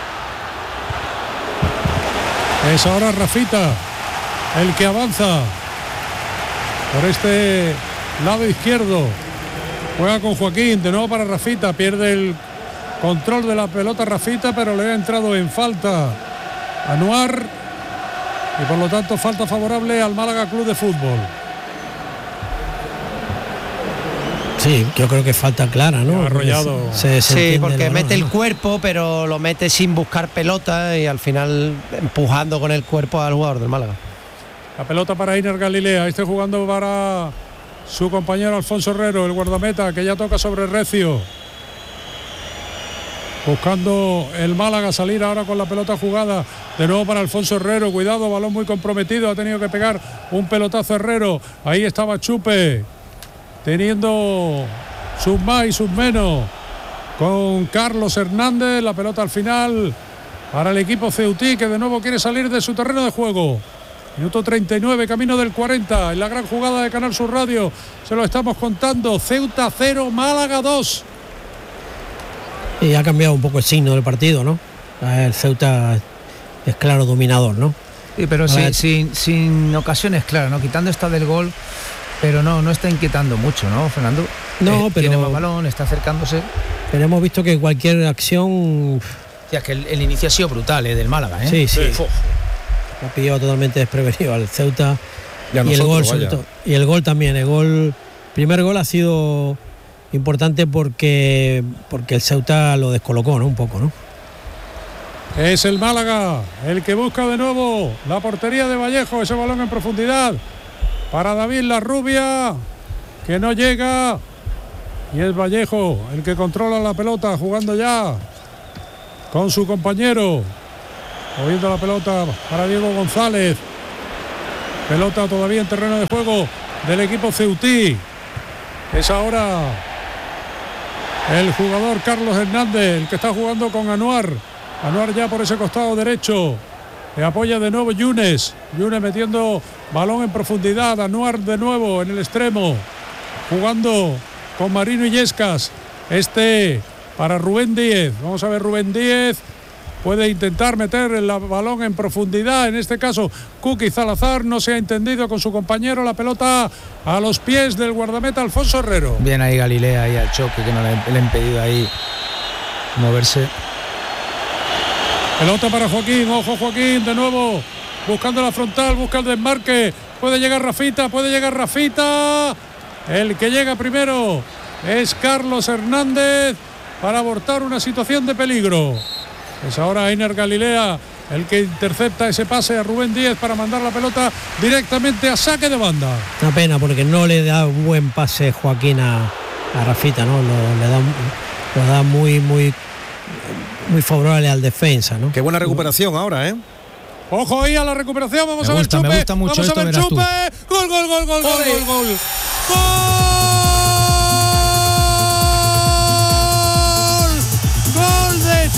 Es ahora Rafita el que avanza por este lado izquierdo. Juega con Joaquín, de nuevo para Rafita. Pierde el control de la pelota Rafita, pero le ha entrado en falta a Anuar. Y por lo tanto falta favorable al Málaga Club de Fútbol. Sí, yo creo que falta clara, ¿no? Arrollado. Se, se sí, porque mete el cuerpo, pero lo mete sin buscar pelota y al final empujando con el cuerpo al jugador del Málaga. La pelota para Einar Galilea, este jugando para su compañero Alfonso Herrero, el guardameta, que ya toca sobre Recio. Buscando el Málaga salir ahora con la pelota jugada. De nuevo para Alfonso Herrero, cuidado, balón muy comprometido, ha tenido que pegar un pelotazo Herrero. Ahí estaba Chupe, teniendo sus más y sus menos con Carlos Hernández. La pelota al final para el equipo ceutí, que de nuevo quiere salir de su terreno de juego. Minuto treinta y nueve, camino del cuarenta, en la gran jugada de Canal Sur Radio se lo estamos contando. Ceuta cero, Málaga dos. Y ha cambiado un poco el signo del partido, ¿no? El Ceuta es claro dominador, ¿no? Sí, pero sin, sin, sin ocasiones claras, ¿no? Quitando esta del gol, pero no, no está inquietando mucho, ¿no, Fernando? No, eh, pero... Tiene más balón, está acercándose. pero hemos visto que cualquier acción... O sea, que el, el inicio ha sido brutal, ¿eh? Del Málaga, ¿eh? Sí, sí. sí. Lo ha pillado totalmente desprevenido al Ceuta. Y, a y nosotros, el gol, sobre vaya. todo. Y el gol también. El gol, primer gol ha sido importante porque, porque el Ceuta lo descolocó, ¿no? Un poco, ¿no? Es el Málaga el que busca de nuevo la portería de Vallejo, ese balón en profundidad para David Larrubia, que no llega, y es Vallejo el que controla la pelota, jugando ya con su compañero, moviendo la pelota para Diego González, pelota todavía en terreno de juego del equipo ceutí. Es ahora el jugador Carlos Hernández el que está jugando con Anuar. Anuar ya por ese costado derecho. Le apoya de nuevo Yunes. Yunes metiendo balón en profundidad. Anuar de nuevo en el extremo. Jugando con Marino Illescas. Este para Rubén Díez. Vamos a ver, Rubén Díez puede intentar meter el balón en profundidad. En este caso, Kuki Salazar no se ha entendido con su compañero. La pelota a los pies del guardameta Alfonso Herrero. Bien ahí Galilea, ahí al choque, que no le, le ha impedido ahí moverse. Pelota para Joaquín, ojo Joaquín, de nuevo, buscando la frontal, busca el desmarque, puede llegar Rafita, puede llegar Rafita, el que llega primero es Carlos Hernández para abortar una situación de peligro. Es ahora Einer Galilea el que intercepta ese pase a Rubén Díez para mandar la pelota directamente a saque de banda. Una pena porque no le da un buen pase Joaquín a, a Rafita, ¿no? Lo, le da, lo da muy, muy... muy favorable al defensa, ¿no? Qué buena recuperación ahora, ¿eh? Ojo ahí a la recuperación, vamos me a ver gusta, Chupe. me gusta mucho vamos esto, a ver verás Chupe. tú. Gol, gol, gol, gol, gol, gol, gol. Gol. Gol de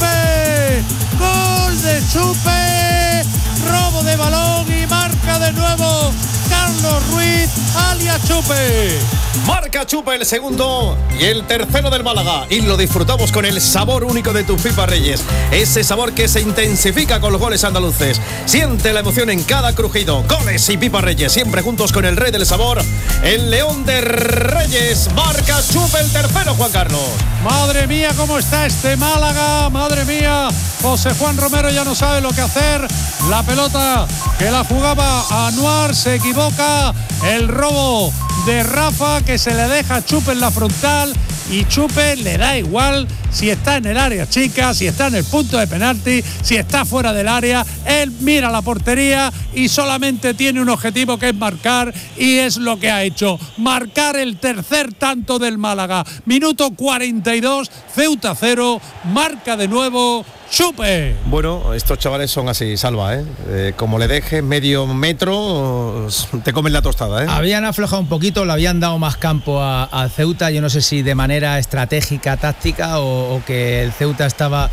Chupe. Gol de Chupe. Robo de balón y marca de nuevo Carlos Ruiz, alias Chupe. Marca Chupe el segundo y el tercero del Málaga. Y lo disfrutamos con el sabor único de tus Pipas Reyes. Ese sabor que se intensifica con los goles andaluces. Siente la emoción en cada crujido. Goles y Pipas Reyes, siempre juntos con el rey del sabor, el León de Reyes. Marca Chupe el tercero, Juan Carlos. Madre mía, cómo está este Málaga. Madre mía, José Juan Romero ya no sabe lo que hacer. La pelota que la jugaba a Anuar se equivoca. El robo de Rafa, que se le deja a Chupe en la frontal, y Chupe le da igual si está en el área chica, si está en el punto de penalti, si está fuera del área. Él mira la portería y solamente tiene un objetivo, que es marcar, y es lo que ha hecho, marcar el tercer tanto del Málaga. Minuto cuarenta y dos, Ceuta cero, marca de nuevo Chupe. Bueno, estos chavales son así, Salva, ¿eh? Eh, como le dejes medio metro, te comen la tostada, ¿eh? Habían aflojado un poquito, le habían dado más campo a, a Ceuta, yo no sé si de manera estratégica, táctica, o, o que el Ceuta estaba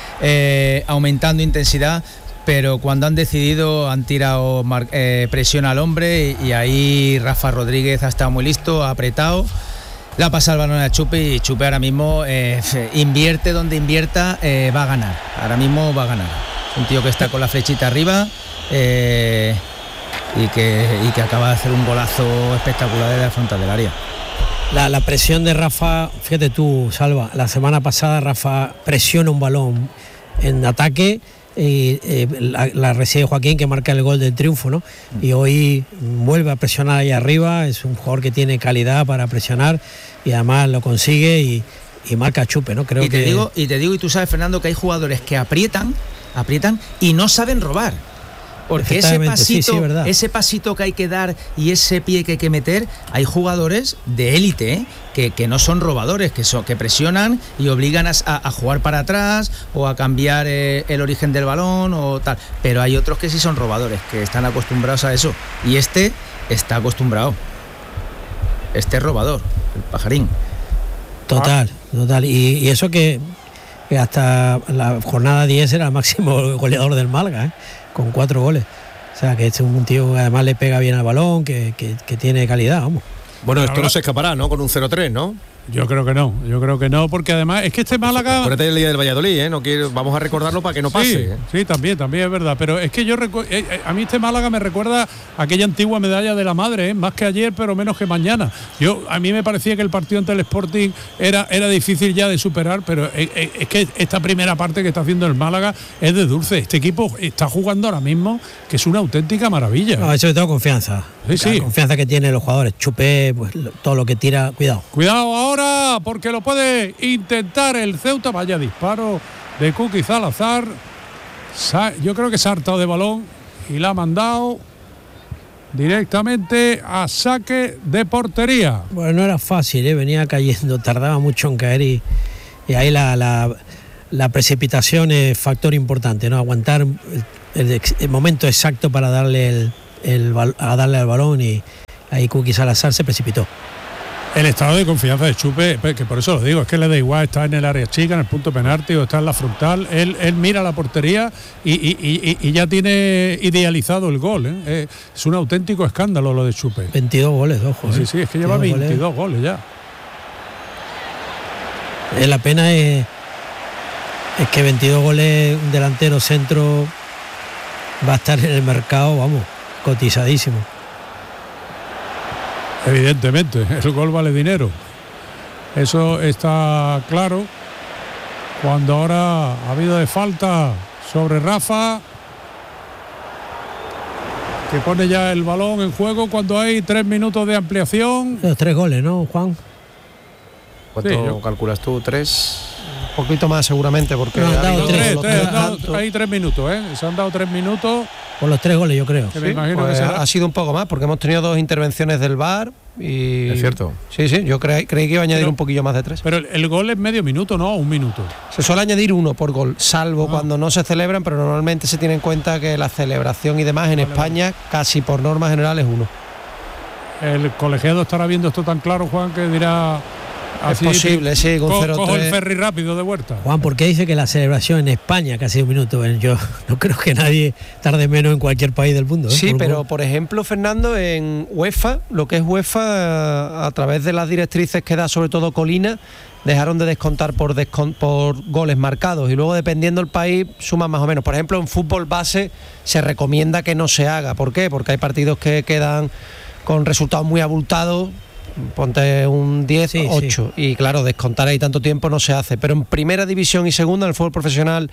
eh, aumentando intensidad, pero cuando han decidido han tirado mar, eh, presión al hombre, y, y ahí Rafa Rodríguez ha estado muy listo, ha apretado. Le ha pasado el balón a Chupe, y Chupe ahora mismo eh, invierte donde invierta, eh, va a ganar. Ahora mismo va a ganar. Un tío que está con la flechita arriba eh, y, que, y que acaba de hacer un golazo espectacular desde la frontal del área. La, la presión de Rafa, fíjate tú, Salva, la semana pasada Rafa presiona un balón en ataque y eh, la, la recibe Joaquín, que marca el gol del triunfo, ¿no? Y hoy vuelve a presionar ahí arriba. Es un jugador que tiene calidad para presionar y además lo consigue, y, y marca Chupe, ¿no? Creo y te que digo, y te digo, y tú sabes, Fernando, que hay jugadores que aprietan, aprietan y no saben robar. Porque ese pasito, sí, sí, ese pasito que hay que dar y ese pie que hay que meter, hay jugadores de élite, ¿eh? que, que no son robadores, que son, que presionan y obligan a, a jugar para atrás o a cambiar eh, el origen del balón o tal. Pero hay otros que sí son robadores, que están acostumbrados a eso. Y este está acostumbrado. Este es robador, el pajarín. Total, total. Y, y eso que, que hasta la jornada diez era el máximo goleador del Málaga, ¿eh? Con cuatro goles. O sea, que es un tío que además le pega bien al balón, que, que, que tiene calidad, vamos. Bueno, esto no se escapará, ¿no? Con un cero tres, ¿no? Yo creo que no, yo creo que no, porque además es que este Málaga... Acuérdate del día del Valladolid, ¿eh? No quiero, vamos a recordarlo para que no pase. Sí, ¿eh? sí, también, también es verdad, pero es que yo recu- eh, eh, a mí este Málaga me recuerda a aquella antigua medalla de la madre, ¿eh? Más que ayer, pero menos que mañana. Yo a mí me parecía que el partido ante el Sporting era, era difícil ya de superar, pero eh, eh, es que esta primera parte que está haciendo el Málaga es de dulce. Este equipo está jugando ahora mismo, que es una auténtica maravilla. No, sobre todo confianza. Sí, sí. La confianza que tienen los jugadores. Chupé, pues, todo lo que tira, cuidado. Cuidado ahora, porque lo puede intentar el Ceuta. Vaya disparo de Kuki Salazar. Sa- Yo creo que se ha hartado de balón y la ha mandado directamente a saque de portería. Bueno, no era fácil, ¿eh? Venía cayendo, tardaba mucho en caer y, y ahí la, la, la precipitación es factor importante, ¿no? Aguantar el, el, el momento exacto para darle el, el, a darle al balón y ahí Kuki Salazar se precipitó. El estado de confianza de Chupe, que por eso lo digo, es que le da igual, está en el área chica, en el punto penalti o está en la frontal, él, él mira la portería y, y, y, y ya tiene idealizado el gol, ¿eh? Eh, es un auténtico escándalo lo de Chupe. veintidós goles, ojo. Sí, ¿eh? sí, es que lleva veintidós goles ya. Eh, la pena es, es que veintidós goles, un delantero centro va a estar en el mercado, vamos, cotizadísimo. Evidentemente, el gol vale dinero. Eso está claro. Cuando ahora ha habido de falta sobre Rafa, que pone ya el balón en juego cuando hay tres minutos de ampliación. Los tres goles, ¿no, Juan? ¿Cuánto Sí, yo- calculas tú? ¿Tres? Un poquito más seguramente, porque No, han ha dado habido tres, los tres, tres han dado- tantos. hay tres minutos, ¿eh? Se han dado tres minutos. Por los tres goles, yo creo. Que me Sí, imagino pues que será. ha sido un poco más, porque hemos tenido dos intervenciones del V A R y... Es cierto. Sí, sí, yo creí, creí que iba a añadir Pero- un poquillo más de tres. Pero el, el gol es medio minuto, ¿no? Un minuto. Se suele añadir uno por gol, salvo Ah. cuando no se celebran, pero normalmente se tiene en cuenta que la celebración y demás en España, casi por norma general, es uno. El colegiado estará viendo esto tan claro, Juan, que dirá... Es posible, sí, con co- cero cojo el tres. ferry rápido de vuelta. Juan, ¿por qué dice que la celebración en España casi un minuto? Bueno, yo no creo que nadie tarde menos en cualquier país del mundo. ¿eh? Sí, Por- pero por ejemplo, Fernando, en UEFA, lo que es UEFA, a través de las directrices que da sobre todo Colina, dejaron de descontar por, descon- por goles marcados y luego dependiendo del país suman más o menos. Por ejemplo, en fútbol base se recomienda que no se haga. ¿Por qué? Porque hay partidos que quedan con resultados muy abultados. Ponte un diez, Sí, ocho y claro, descontar ahí tanto tiempo no se hace, pero en primera división y segunda, en el fútbol profesional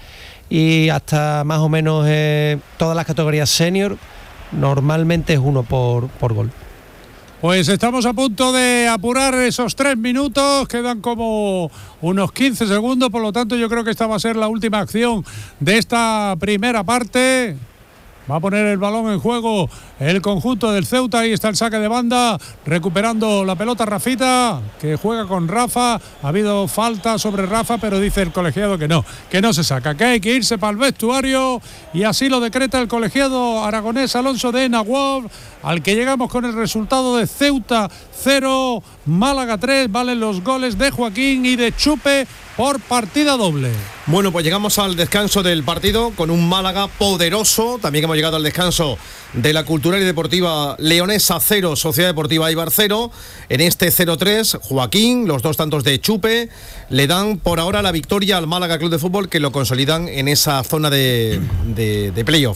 y hasta más o menos eh, todas las categorías senior, normalmente es uno por, por gol. Pues estamos a punto de apurar esos tres minutos, quedan como unos quince segundos, por lo tanto yo creo que esta va a ser la última acción de esta primera parte. Va a poner el balón en juego el conjunto del Ceuta. Ahí está el saque de banda, recuperando la pelota Rafita, que juega con Rafa. Ha habido falta sobre Rafa, pero dice el colegiado que no, que no se saca, que hay que irse para el vestuario, y así lo decreta el colegiado aragonés Alonso de Nahuatl, al que llegamos con el resultado de Ceuta cero, Málaga tres. Valen los goles de Joaquín y de Chupe por partida doble. Bueno, pues llegamos al descanso del partido con un Málaga poderoso. También hemos llegado al descanso de la Cultural y Deportiva Leonesa cero, Sociedad Deportiva Eibar cero. En este cero tres, Joaquín, los dos tantos de Chupe, le dan por ahora la victoria al Málaga Club de Fútbol, que lo consolidan en esa zona de, de, de playoff.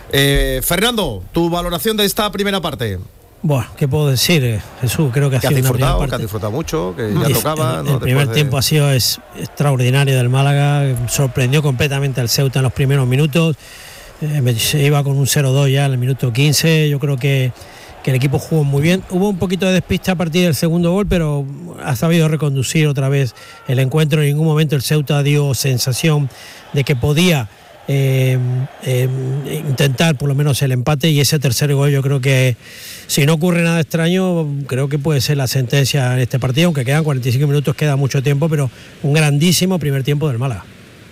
Eh, Fernando, tu valoración de esta primera parte. Bueno, ¿qué puedo decir, eh, Jesús? Creo que ha Que has sido una primera disfrutado, que parte. has disfrutado mucho, que ya El- tocaba. El, ¿no? el primer Después de- tiempo ha sido es, extraordinario del Málaga, sorprendió completamente al Ceuta en los primeros minutos, eh, me- se iba con un cero dos ya en el minuto quince, yo creo que, que el equipo jugó muy bien, hubo un poquito de despiste a partir del segundo gol, pero ha sabido reconducir otra vez el encuentro. En ningún momento el Ceuta dio sensación de que podía Eh, eh, intentar por lo menos el empate, y ese tercer gol yo creo que, si no ocurre nada extraño, creo que puede ser la sentencia en este partido, aunque quedan cuarenta y cinco minutos, queda mucho tiempo, pero un grandísimo primer tiempo del Málaga.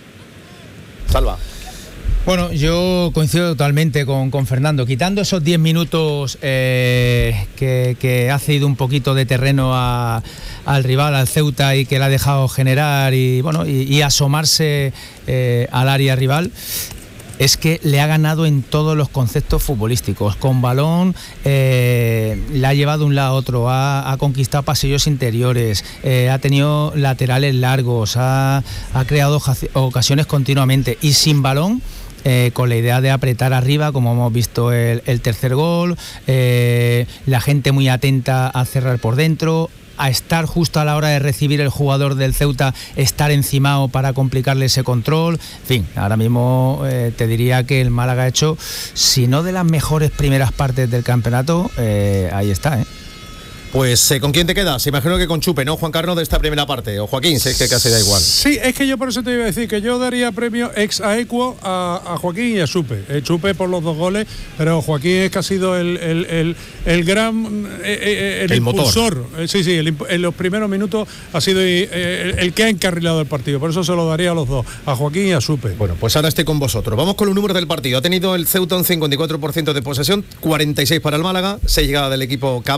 Salva. Bueno, yo coincido totalmente con, con Fernando, quitando esos diez minutos eh, que, que ha cedido un poquito de terreno a, al rival, al Ceuta, y que le ha dejado generar y bueno y, y asomarse eh, al área rival. es que le ha ganado en todos los conceptos futbolísticos. Con balón eh, le ha llevado de un lado a otro, ha, ha conquistado pasillos interiores, eh, ha tenido laterales largos, ha, ha creado ocasiones continuamente, y sin balón, Eh, con la idea de apretar arriba, como hemos visto el, el tercer gol, eh, la gente muy atenta a cerrar por dentro, a estar justo a la hora de recibir el jugador del Ceuta, estar encimado para complicarle ese control. En fin, ahora mismo eh, te diría que el Málaga ha hecho, si no de las mejores primeras partes del campeonato, eh, ahí está, ¿eh? Pues, eh, ¿con quién te quedas? Imagino que con Chupe, ¿no, Juan Carlos, de esta primera parte? O Joaquín, sé que casi da igual. Sí, es que yo por eso te iba a decir que yo daría premio ex aequo a, a Joaquín y a Chupe. Eh, Chupe por los dos goles, pero Joaquín es que ha sido el, el, el, el gran eh, el, el impulsor. motor. Eh, sí, sí, el, en los primeros minutos ha sido eh, el, el que ha encarrilado el partido. Por eso se lo daría a los dos, a Joaquín y a Chupe. Bueno, pues ahora estoy con vosotros. Vamos con los números del partido. Ha tenido el Ceuta un cincuenta y cuatro por ciento de posesión, cuarenta y seis para el Málaga, seis llegadas del equipo Cabal.